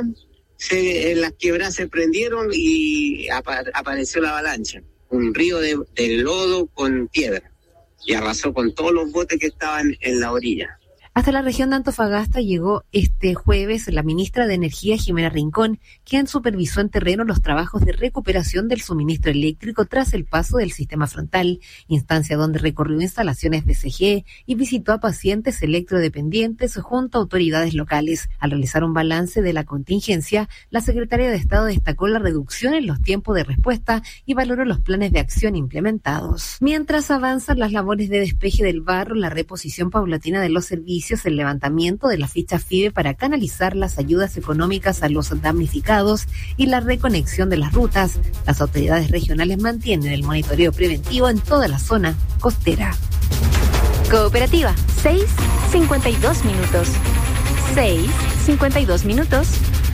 las quebradas se prendieron y apareció la avalancha. Un río de lodo con piedra. Y arrasó con todos los botes que estaban en la orilla. Hasta la región de Antofagasta llegó este jueves la ministra de Energía, Jimena Rincón, quien supervisó en terreno los trabajos de recuperación del suministro eléctrico tras el paso del sistema frontal, instancia donde recorrió instalaciones de CGE y visitó a pacientes electrodependientes junto a autoridades locales. Al realizar un balance de la contingencia, la secretaria de Estado destacó la reducción en los tiempos de respuesta y valoró los planes de acción implementados. Mientras avanzan las labores de despeje del barro, la reposición paulatina de los servicios, el levantamiento de la ficha FIBE para canalizar las ayudas económicas a los damnificados y la reconexión de las rutas, las autoridades regionales mantienen el monitoreo preventivo en toda la zona costera. Cooperativa, 6:52 minutos. 6:52 minutos.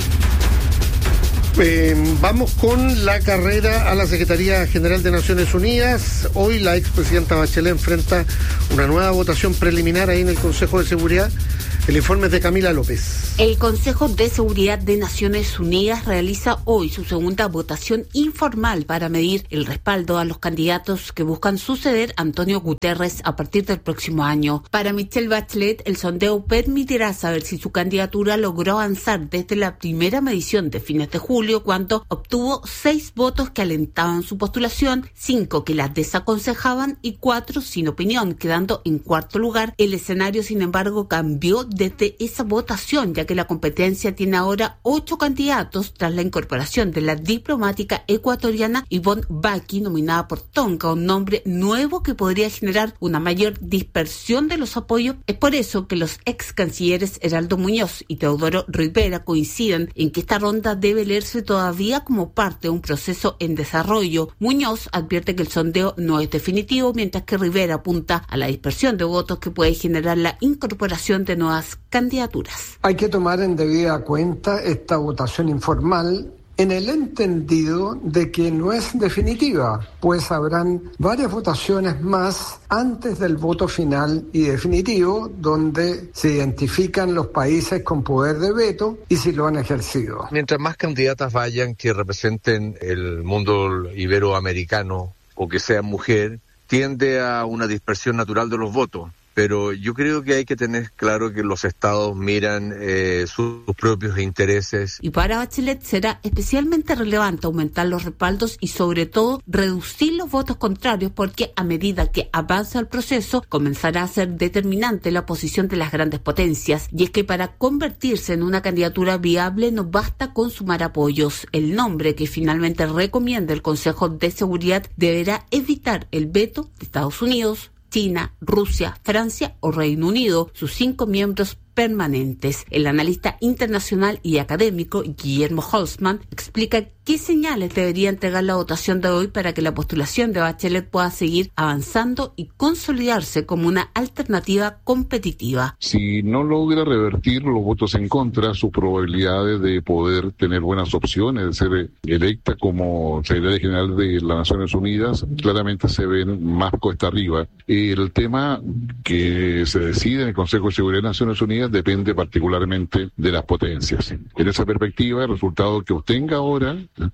Vamos con la carrera a la Secretaría General de Naciones Unidas. Hoy la expresidenta Bachelet enfrenta una nueva votación preliminar ahí en el Consejo de Seguridad. El informe es de Camila López. El Consejo de Seguridad de Naciones Unidas realiza hoy su segunda votación informal para medir el respaldo a los candidatos que buscan suceder a Antonio Guterres a partir del próximo año. Para Michelle Bachelet, el sondeo permitirá saber si su candidatura logró avanzar desde la primera medición de fines de julio, cuando obtuvo 6 votos que alentaban su postulación, 5 que la desaconsejaban y 4 sin opinión, quedando en cuarto lugar. El escenario, sin embargo, cambió desde esa votación, ya que la competencia tiene ahora 8 candidatos tras la incorporación de la diplomática ecuatoriana Yvonne Baki, nominada por Tonga, un nombre nuevo que podría generar una mayor dispersión de los apoyos. Es por eso que los ex cancilleres Heraldo Muñoz y Teodoro Rivera coinciden en que esta ronda debe leerse todavía como parte de un proceso en desarrollo. Muñoz advierte que el sondeo no es definitivo, mientras que Rivera apunta a la dispersión de votos que puede generar la incorporación de nuevas candidaturas. Hay que tomar en debida cuenta esta votación informal en el entendido de que no es definitiva, pues habrán varias votaciones más antes del voto final y definitivo, donde se identifican los países con poder de veto y si lo han ejercido. Mientras más candidatas vayan que representen el mundo iberoamericano o que sean mujer, tiende a una dispersión natural de los votos. Pero yo creo que hay que tener claro que los estados miran sus propios intereses. Y para Bachelet será especialmente relevante aumentar los respaldos y sobre todo reducir los votos contrarios, porque a medida que avanza el proceso comenzará a ser determinante la posición de las grandes potencias. Y es que para convertirse en una candidatura viable no basta con sumar apoyos. El nombre que finalmente recomienda el Consejo de Seguridad deberá evitar el veto de Estados Unidos, China, Rusia, Francia o Reino Unido, sus 5 miembros permanentes. El analista internacional y académico Guillermo Holzman explica qué señales debería entregar la votación de hoy para que la postulación de Bachelet pueda seguir avanzando y consolidarse como una alternativa competitiva. Si no logra revertir los votos en contra, sus probabilidades de poder tener buenas opciones de ser electa como secretaria general de las Naciones Unidas claramente se ven más cuesta arriba. El tema que se decide en el Consejo de Seguridad de Naciones Unidas depende particularmente de las potencias. En esa perspectiva, el resultado que obtenga ahora,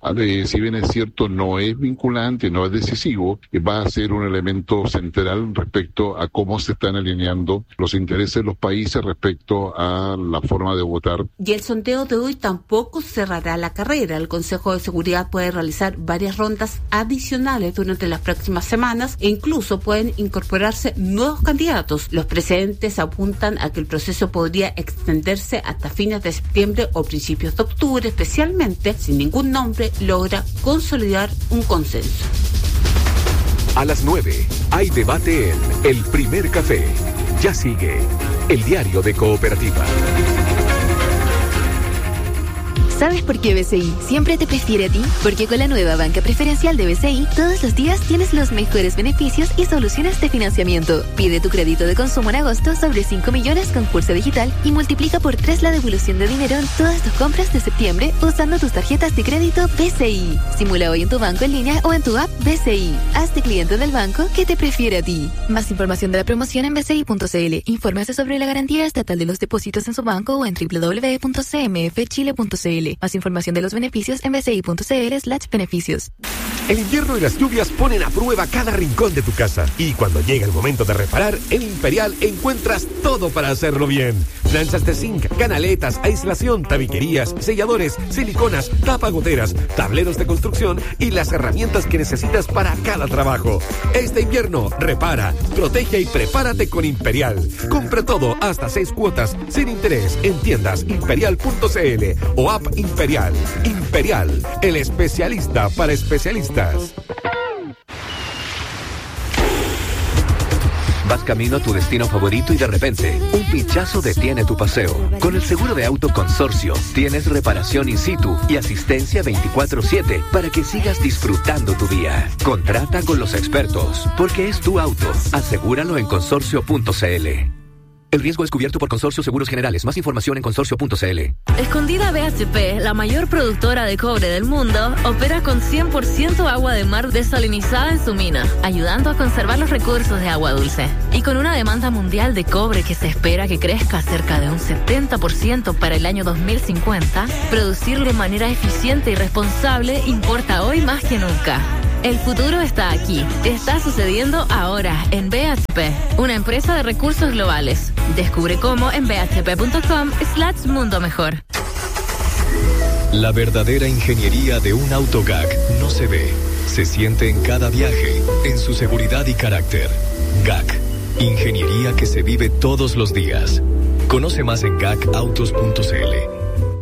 si bien es cierto, no es vinculante, no es decisivo, va a ser un elemento central respecto a cómo se están alineando los intereses de los países respecto a la forma de votar. Y el sondeo de hoy tampoco cerrará la carrera. El Consejo de Seguridad puede realizar varias rondas adicionales durante las próximas semanas e incluso pueden incorporarse nuevos candidatos. Los precedentes apuntan a que el proceso podría extenderse hasta fines de septiembre o principios de octubre, especialmente si ningún nombre logra consolidar un consenso. A las 9 hay debate en El Primer Café. Ya sigue el diario de Cooperativa. ¿Sabes por qué BCI siempre te prefiere a ti? Porque con la nueva banca preferencial de BCI, todos los días tienes los mejores beneficios y soluciones de financiamiento. Pide tu crédito de consumo en agosto sobre 5 millones con Pulse Digital y multiplica por 3 la devolución de dinero en todas tus compras de septiembre usando tus tarjetas de crédito BCI. Simula hoy en tu banco en línea o en tu app BCI. Hazte cliente del banco que te prefiere a ti. Más información de la promoción en bci.cl. Infórmese sobre la garantía estatal de los depósitos en su banco o en www.cmfchile.cl. bci.cl. Más información de los beneficios en bci.cl/beneficios. El invierno y las lluvias ponen a prueba cada rincón de tu casa. Y cuando llega el momento de reparar, en Imperial encuentras todo para hacerlo bien. Planchas de zinc, canaletas, aislación, tabiquerías, selladores, siliconas, tapagoteras, tableros de construcción y las herramientas que necesitas para cada trabajo. Este invierno, repara, protege y prepárate con Imperial. Compra todo hasta 6 cuotas sin interés en tiendas imperial.cl o app Imperial. Imperial, el especialista para especialistas. Vas camino a tu destino favorito y de repente, un pinchazo detiene tu paseo. Con el seguro de auto Consorcio, tienes reparación in situ y asistencia 24/7 para que sigas disfrutando tu día. Contrata con los expertos, porque es tu auto. Asegúralo en consorcio.cl. El riesgo es cubierto por Consorcio Seguros Generales. Más información en consorcio.cl. Escondida BHP, la mayor productora de cobre del mundo, opera con 100% agua de mar desalinizada en su mina, ayudando a conservar los recursos de agua dulce. Y con una demanda mundial de cobre que se espera que crezca cerca de un 70% para el año 2050, producirlo de manera eficiente y responsable importa hoy más que nunca. El futuro está aquí. Está sucediendo ahora en BHP, una empresa de recursos globales. Descubre cómo en bhp.com/mundo mejor. La verdadera ingeniería de un auto GAC no se ve, se siente en cada viaje, en su seguridad y carácter. GAC, ingeniería que se vive todos los días. Conoce más en gacautos.cl.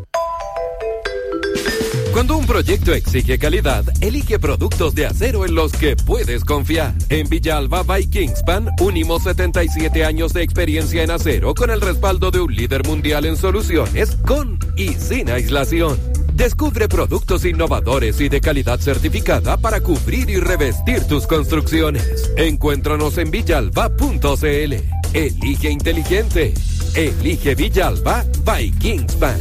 Cuando un proyecto exige calidad, elige productos de acero en los que puedes confiar. En Villalba by Kingspan, unimos 77 años de experiencia en acero con el respaldo de un líder mundial en soluciones con y sin aislación. Descubre productos innovadores y de calidad certificada para cubrir y revestir tus construcciones. Encuéntranos en villalba.cl. Elige inteligente. Elige Villalba by Kingspan.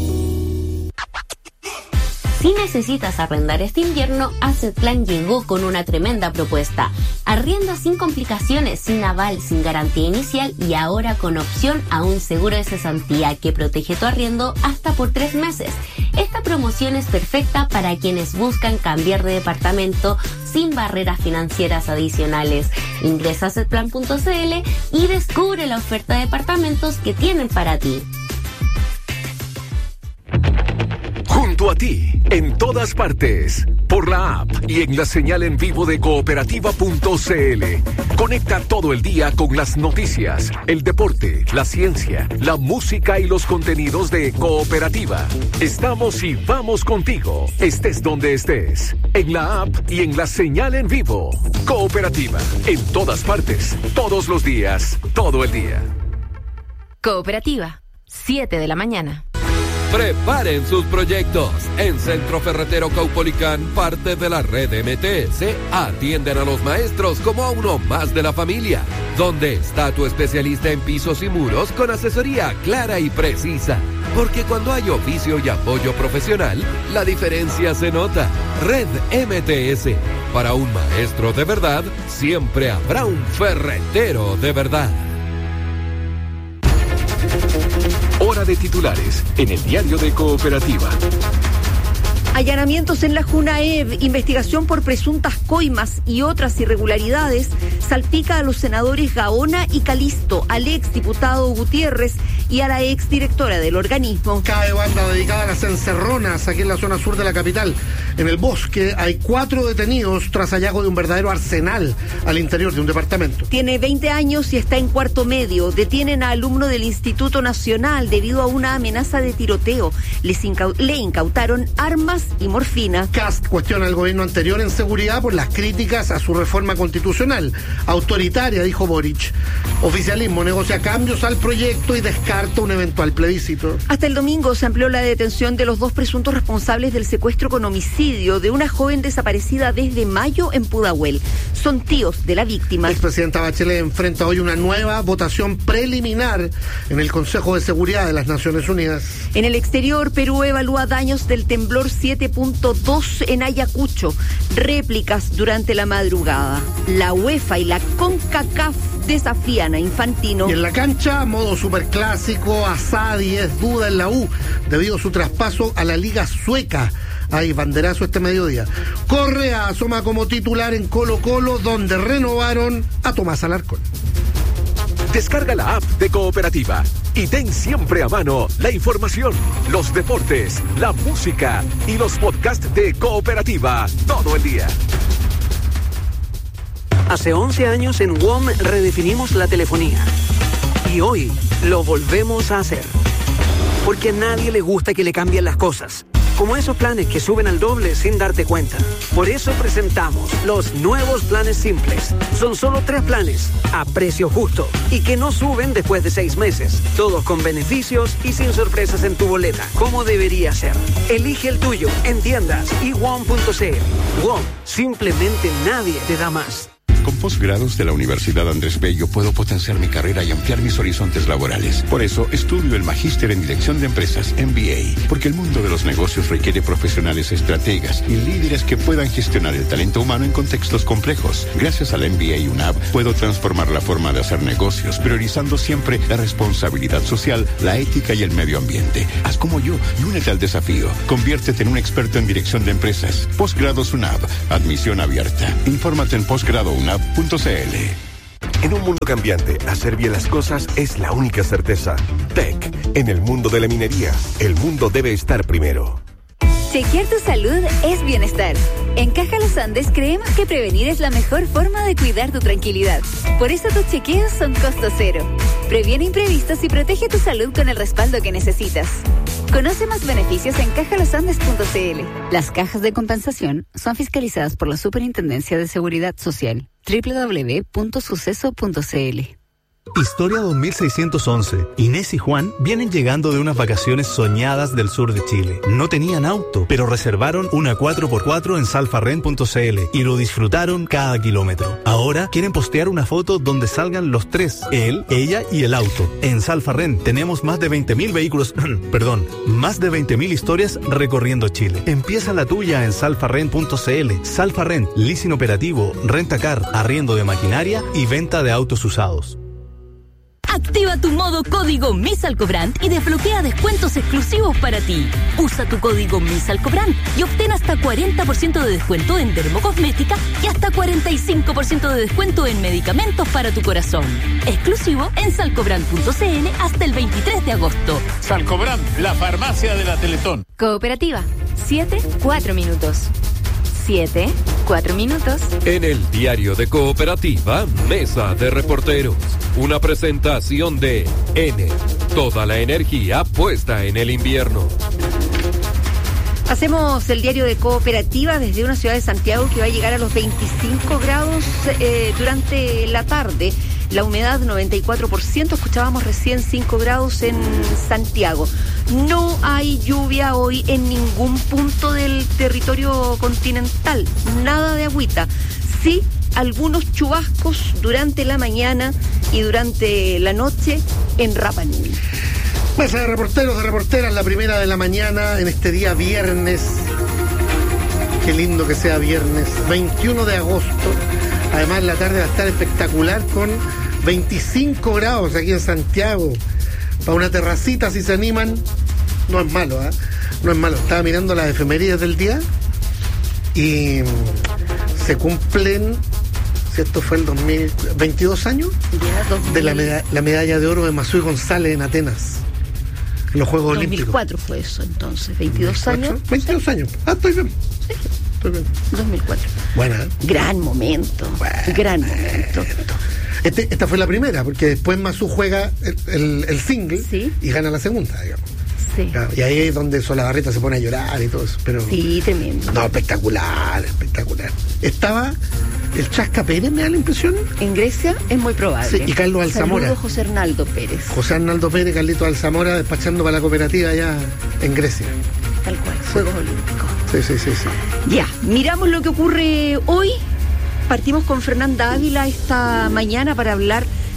Si necesitas arrendar este invierno, Asset Plan llegó con una tremenda propuesta. Arrienda sin complicaciones, sin aval, sin garantía inicial y ahora con opción a un seguro de cesantía que protege tu arriendo hasta por 3 meses. Esta promoción es perfecta para quienes buscan cambiar de departamento sin barreras financieras adicionales. Ingresa a assetplan.cl y descubre la oferta de departamentos que tienen para ti. Junto a ti, en todas partes, por la app y en la señal en vivo de cooperativa.cl. Conecta todo el día con las noticias, el deporte, la ciencia, la música y los contenidos de Cooperativa. Estamos y vamos contigo, estés donde estés, en la app y en la señal en vivo. Cooperativa, en todas partes, todos los días, todo el día. Cooperativa, 7 de la mañana. Preparen sus proyectos. En Centro Ferretero Caupolicán, parte de la red MTS, atienden a los maestros como a uno más de la familia. ¿Dónde está tu especialista en pisos y muros con asesoría clara y precisa? Porque cuando hay oficio y apoyo profesional, la diferencia se nota. Red MTS. Para un maestro de verdad, siempre habrá un ferretero de verdad. Hora de titulares en el diario de Cooperativa. Allanamientos en la Junaev, investigación por presuntas coimas y otras irregularidades, salpica a los senadores Gaona y Calisto, al exdiputado Gutiérrez y a la exdirectora del organismo. Cae banda dedicada a las encerronas aquí en la zona sur de la capital. En el bosque hay 4 detenidos tras hallazgo de un verdadero arsenal al interior de un departamento. Tiene 20 años y está en cuarto medio. Detienen a alumno del Instituto Nacional debido a una amenaza de tiroteo. Le incautaron armas y morfina. Kast cuestiona al gobierno anterior en seguridad por las críticas a su reforma constitucional. Autoritaria, dijo Boric. Oficialismo negocia cambios al proyecto y descarta un eventual plebiscito. Hasta el domingo se amplió la detención de los 2 presuntos responsables del secuestro con homicidio de una joven desaparecida desde mayo en Pudahuel. Son tíos de la víctima. La expresidenta Bachelet enfrenta hoy una nueva votación preliminar en el Consejo de Seguridad de las Naciones Unidas. En el exterior, Perú evalúa daños del temblor 7.2 en Ayacucho, réplicas durante la madrugada. La UEFA y la CONCACAF desafían a Infantino. Y en la cancha, modo superclásico. clásico. Asadi es duda en la U debido a su traspaso a la Liga Sueca. Hay banderazo este mediodía. Correa asoma como titular en Colo-Colo, donde renovaron a Tomás Alarcón. Descarga la app de Cooperativa y ten siempre a mano la información, los deportes, la música y los podcasts de Cooperativa todo el día. Hace 11 años en WOM redefinimos la telefonía. Y hoy lo volvemos a hacer. Porque a nadie le gusta que le cambien las cosas. Como esos planes que suben al doble sin darte cuenta. Por eso presentamos los nuevos planes simples. Son solo 3 planes, a precio justo, y que no suben después de 6 meses. Todos con beneficios y sin sorpresas en tu boleta, como debería ser. Elige el tuyo en tiendas y WOM.cl. WOM, simplemente nadie te da más. Con posgrados de la Universidad Andrés Bello puedo potenciar mi carrera y ampliar mis horizontes laborales. Por eso estudio el Magíster en Dirección de Empresas, MBA, porque el mundo de los negocios requiere profesionales estrategas y líderes que puedan gestionar el talento humano en contextos complejos. Gracias al MBA UNAV puedo transformar la forma de hacer negocios, priorizando siempre la responsabilidad social, la ética y el medio ambiente. Haz como yo y únete al desafío. Conviértete en un experto en dirección de empresas. Posgrados UNAV, admisión abierta. Infórmate en posgradounab.cl. En un mundo cambiante, hacer bien las cosas es la única certeza. TEC, en el mundo de la minería, el mundo debe estar primero. Chequear tu salud es bienestar. En Caja Los Andes creemos que prevenir es la mejor forma de cuidar tu tranquilidad. Por eso tus chequeos son costo cero. Previene imprevistos y protege tu salud con el respaldo que necesitas. Conoce más beneficios en cajalosandes.cl. Las cajas de compensación son fiscalizadas por la Superintendencia de Seguridad Social. www.suceso.cl. Historia 2611. Inés y Juan vienen llegando de unas vacaciones soñadas del sur de Chile. No tenían auto, pero reservaron una 4x4 en salfarren.cl y lo disfrutaron cada kilómetro. Ahora quieren postear una foto donde salgan los 3, él, ella y el auto. En Salfarren tenemos más de 20.000 vehículos, más de 20.000 historias recorriendo Chile. Empieza la tuya en salfarren.cl. Salfarren, leasing operativo, rentacar, arriendo de maquinaria y venta de autos usados. Activa tu modo código MISALCOBRAND y desbloquea descuentos exclusivos para ti. Usa tu código MISALCOBRAND y obtén hasta 40% de descuento en dermocosmética y hasta 45% de descuento en medicamentos para tu corazón. Exclusivo en salcobrand.cl hasta el 23 de agosto. Salcobrand, la farmacia de la Teletón. Cooperativa, 7-4 minutos. 7-4 minutos. En el diario de Cooperativa, Mesa de Reporteros. Una presentación de N. Toda la energía puesta en el invierno. Hacemos el diario de Cooperativa desde una ciudad de Santiago que va a llegar a los 25 grados durante la tarde. La humedad 94%, escuchábamos recién 5 grados en Santiago. No hay lluvia hoy en ningún punto del territorio continental, nada de agüita. Sí, algunos chubascos durante la mañana y durante la noche en Rapa Nui. Mesa de reporteros, de reporteras, la primera de la mañana en este día viernes. Qué lindo que sea viernes, 21 de agosto. Además la tarde va a estar espectacular con 25 grados aquí en Santiago. Para una terracita, si se animan, no es malo, no es malo. Estaba mirando las efemérides del día y se cumplen, si esto fue el 2022 años, de la medalla de oro de Masui González en Atenas, en los Juegos Olímpicos. 2004 fue eso entonces, 22 años. 22 años, estoy bien. Sí. 2004. Bueno. Gran momento. Gran momento. Esta fue la primera, porque después Masú juega el single, ¿sí?, y gana la segunda, digamos. Sí. Claro, y ahí es donde Solabarrieta se pone a llorar y todo eso. Pero, sí, tremendo. No, espectacular. Estaba el Chasca Pérez, me da la impresión. En Grecia es muy probable. Sí, y Carlos Alzamora. Saludos, José Arnaldo Pérez. José Arnaldo Pérez, Carlito Alzamora, despachando para la cooperativa allá en Grecia. Tal cual, Juegos Olímpicos. Sí. Ya, miramos lo que ocurre hoy. Partimos con Fernanda Ávila esta mañana para hablar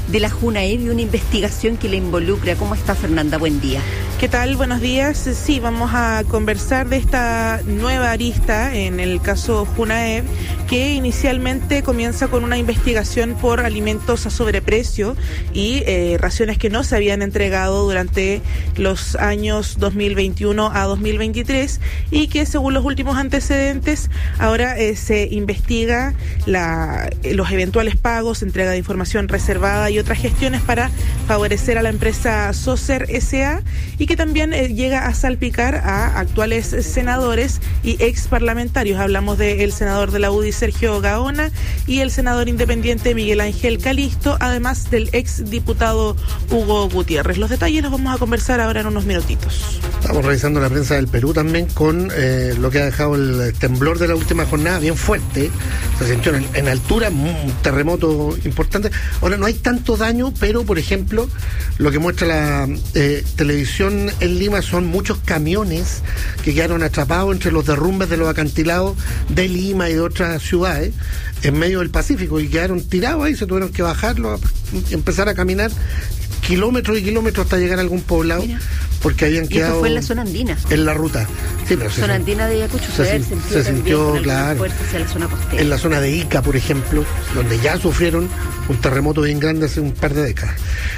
de la Junaev y una investigación que le involucra. ¿Cómo está, Fernanda? Buen día. ¿Qué tal? Buenos días. Sí, vamos a conversar de esta nueva arista en el caso Junaev, que inicialmente comienza con una investigación por alimentos a sobreprecio y raciones que no se habían entregado durante los años 2021 a 2023 y que, según los últimos antecedentes, ahora se investiga los eventuales pagos, entrega de información reservada y otras gestiones para favorecer a la empresa Socer S.A. y que también llega a salpicar a actuales senadores y ex parlamentarios. Hablamos del senador de la UDI Sergio Gaona y el senador independiente Miguel Ángel Calisto, además del ex diputado Hugo Gutiérrez. Los detalles los vamos a conversar ahora en unos minutitos. Estamos revisando la prensa del Perú también con lo que ha dejado el temblor de la última jornada, bien fuerte. Se sintió en altura, un terremoto importante. Ahora no hay tanto daño, pero por ejemplo, lo que muestra la televisión en Lima son muchos camiones que quedaron atrapados entre los derrumbes de los acantilados de Lima y de otras ciudades en medio del Pacífico y quedaron tirados ahí, se tuvieron que bajarlo y empezar a caminar kilómetros y kilómetros hasta llegar a algún poblado. Mira. Porque habían quedado... Esto fue en la zona andina. En la ruta. Sí, pero zona andina de Ayacucho. Se sintió, claro. Hacia la zona costera. En la zona de Ica, por ejemplo, donde ya sufrieron un terremoto bien grande hace un par de décadas.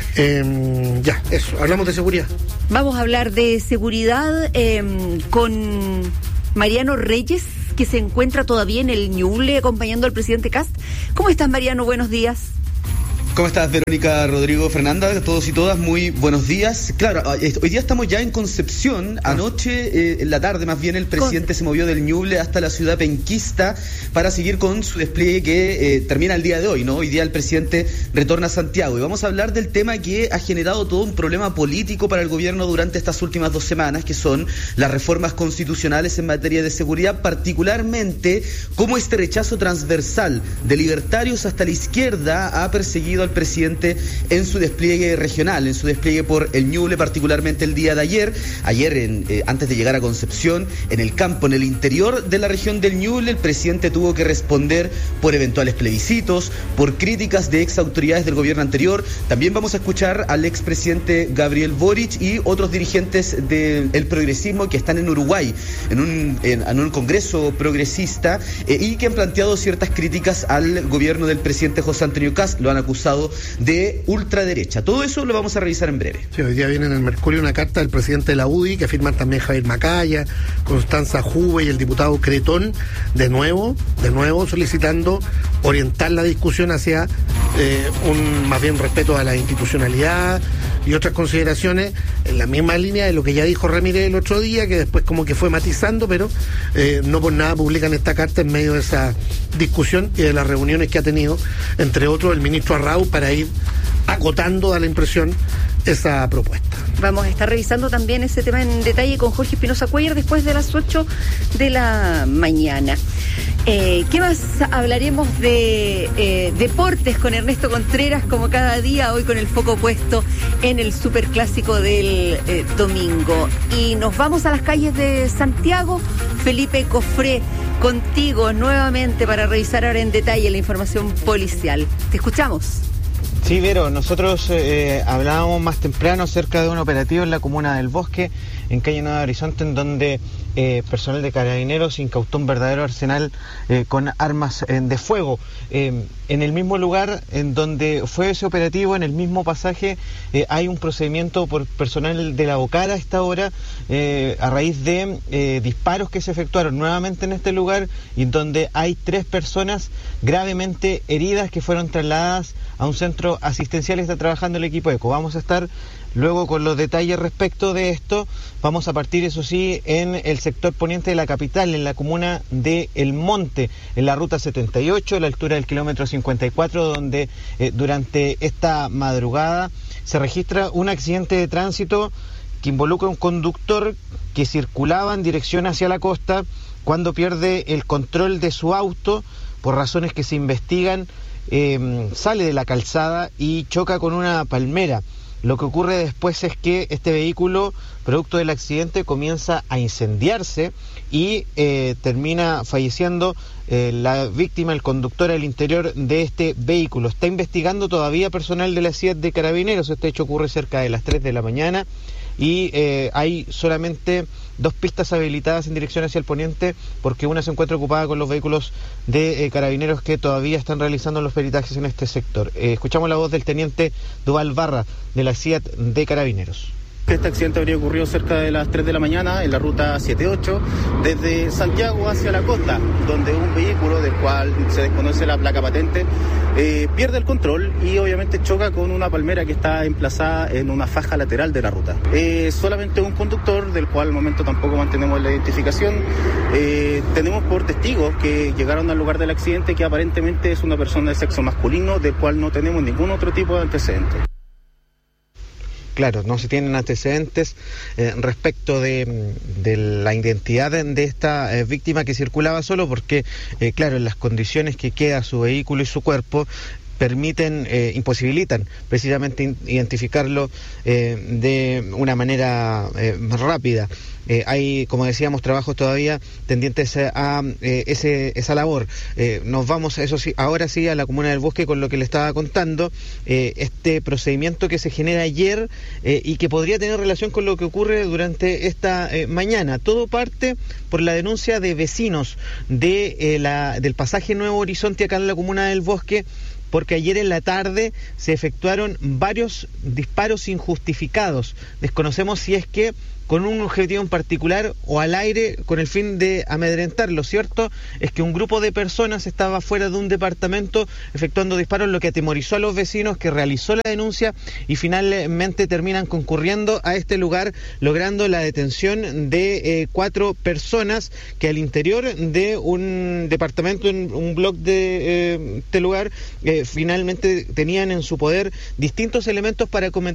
Ya, eso. Hablamos de seguridad. Vamos a hablar de seguridad con Mariano Reyes, que se encuentra todavía en el Ñuble acompañando al presidente Kast. ¿Cómo estás, Mariano? Buenos días. ¿Cómo estás, Verónica, Rodrigo, Fernanda? Todos y todas, muy buenos días. Claro, hoy día estamos ya en Concepción. Anoche, en la tarde más bien, el presidente se movió del Ñuble hasta la ciudad penquista para seguir con su despliegue que termina el día de hoy, ¿no? Hoy día el presidente retorna a Santiago. Y vamos a hablar del tema que ha generado todo un problema político para el gobierno durante estas últimas 2 semanas, que son las reformas constitucionales en materia de seguridad, particularmente cómo este rechazo transversal de libertarios hasta la izquierda ha perseguido al presidente en su despliegue regional, en su despliegue por el Ñuble, particularmente el día de ayer. Antes de llegar a Concepción, en el campo, en el interior de la región del Ñuble, el presidente tuvo que responder por eventuales plebiscitos, por críticas de ex autoridades del gobierno anterior. También vamos a escuchar al expresidente Gabriel Boric y otros dirigentes del progresismo que están en Uruguay, en un congreso progresista, y que han planteado ciertas críticas al gobierno del presidente José Antonio Kast. Lo han acusado de ultraderecha. Todo eso lo vamos a revisar en breve. Sí, hoy día viene en el Mercurio una carta del presidente de la UDI, que firman también Javier Macaya, Constanza Juve y el diputado Cretón, de nuevo solicitando orientar la discusión hacia un más bien respeto a la institucionalidad y otras consideraciones en la misma línea de lo que ya dijo Ramírez el otro día, que después como que fue matizando, pero no por nada publican esta carta en medio de esa discusión y de las reuniones que ha tenido, entre otros, el ministro Arrau, para ir acotando, da la impresión, esa propuesta. Vamos a estar revisando también ese tema en detalle con Jorge Espinosa Cuellar después de las 8 de la mañana. ¿Qué más? Hablaremos de deportes con Ernesto Contreras, como cada día, hoy con el foco puesto en el superclásico del domingo. Y nos vamos a las calles de Santiago. Felipe Cofré, contigo nuevamente para revisar ahora en detalle la información policial. Te escuchamos. Sí, Vero, nosotros hablábamos más temprano acerca de un operativo en la comuna del Bosque, en calle Nueva Horizonte, en donde personal de Carabineros incautó un verdadero arsenal con armas de fuego. En el mismo lugar en donde fue ese operativo, en el mismo pasaje, hay un procedimiento por personal de la Bocara a esta hora, a raíz de disparos que se efectuaron nuevamente en este lugar, y en donde hay 3 personas gravemente heridas que fueron trasladadas a un centro asistencial. Está trabajando el equipo ECO. Vamos a estar luego con los detalles respecto de esto. Vamos a partir, eso sí, en el sector poniente de la capital, en la comuna de El Monte, en la ruta 78, a la altura del kilómetro 54, donde durante esta madrugada se registra un accidente de tránsito que involucra a un conductor que circulaba en dirección hacia la costa cuando pierde el control de su auto. Por razones que se investigan, sale de la calzada y choca con una palmera. Lo que ocurre después es que este vehículo, producto del accidente, comienza a incendiarse y termina falleciendo la víctima, el conductor, al interior de este vehículo. Está investigando todavía personal de la CIAT de Carabineros. Este hecho ocurre cerca de las 3 de la mañana y hay solamente 2 pistas habilitadas en dirección hacia el poniente, porque una se encuentra ocupada con los vehículos de Carabineros que todavía están realizando los peritajes en este sector. Escuchamos la voz del teniente Duval Barra de la CIAT de Carabineros. Este accidente habría ocurrido cerca de las 3 de la mañana en la ruta 78 desde Santiago hacia la costa, donde un vehículo del cual se desconoce la placa patente pierde el control y obviamente choca con una palmera que está emplazada en una faja lateral de la ruta. Solamente un conductor, del cual al momento tampoco mantenemos la identificación. Tenemos por testigos que llegaron al lugar del accidente que aparentemente es una persona de sexo masculino, del cual no tenemos ningún otro tipo de antecedentes. Claro, no se tienen antecedentes respecto de la identidad de esta víctima que circulaba solo, porque, claro, en las condiciones que queda su vehículo y su cuerpo, imposibilitan precisamente identificarlo de una manera rápida. Hay, como decíamos, trabajos todavía tendientes a esa labor. Nos vamos, eso sí, ahora sí, a la Comuna del Bosque con lo que le estaba contando, este procedimiento que se genera ayer y que podría tener relación con lo que ocurre durante esta mañana. Todo parte por la denuncia de vecinos del pasaje Nuevo Horizonte acá en la Comuna del Bosque, porque ayer en la tarde se efectuaron varios disparos injustificados. Desconocemos si es que con un objetivo en particular o al aire con el fin de amedrentar. Lo cierto es que un grupo de personas estaba fuera de un departamento efectuando disparos, lo que atemorizó a los vecinos, que realizó la denuncia y finalmente terminan concurriendo a este lugar, logrando la detención de 4 personas que al interior de un departamento, en un bloque de este lugar, finalmente tenían en su poder distintos elementos para cometer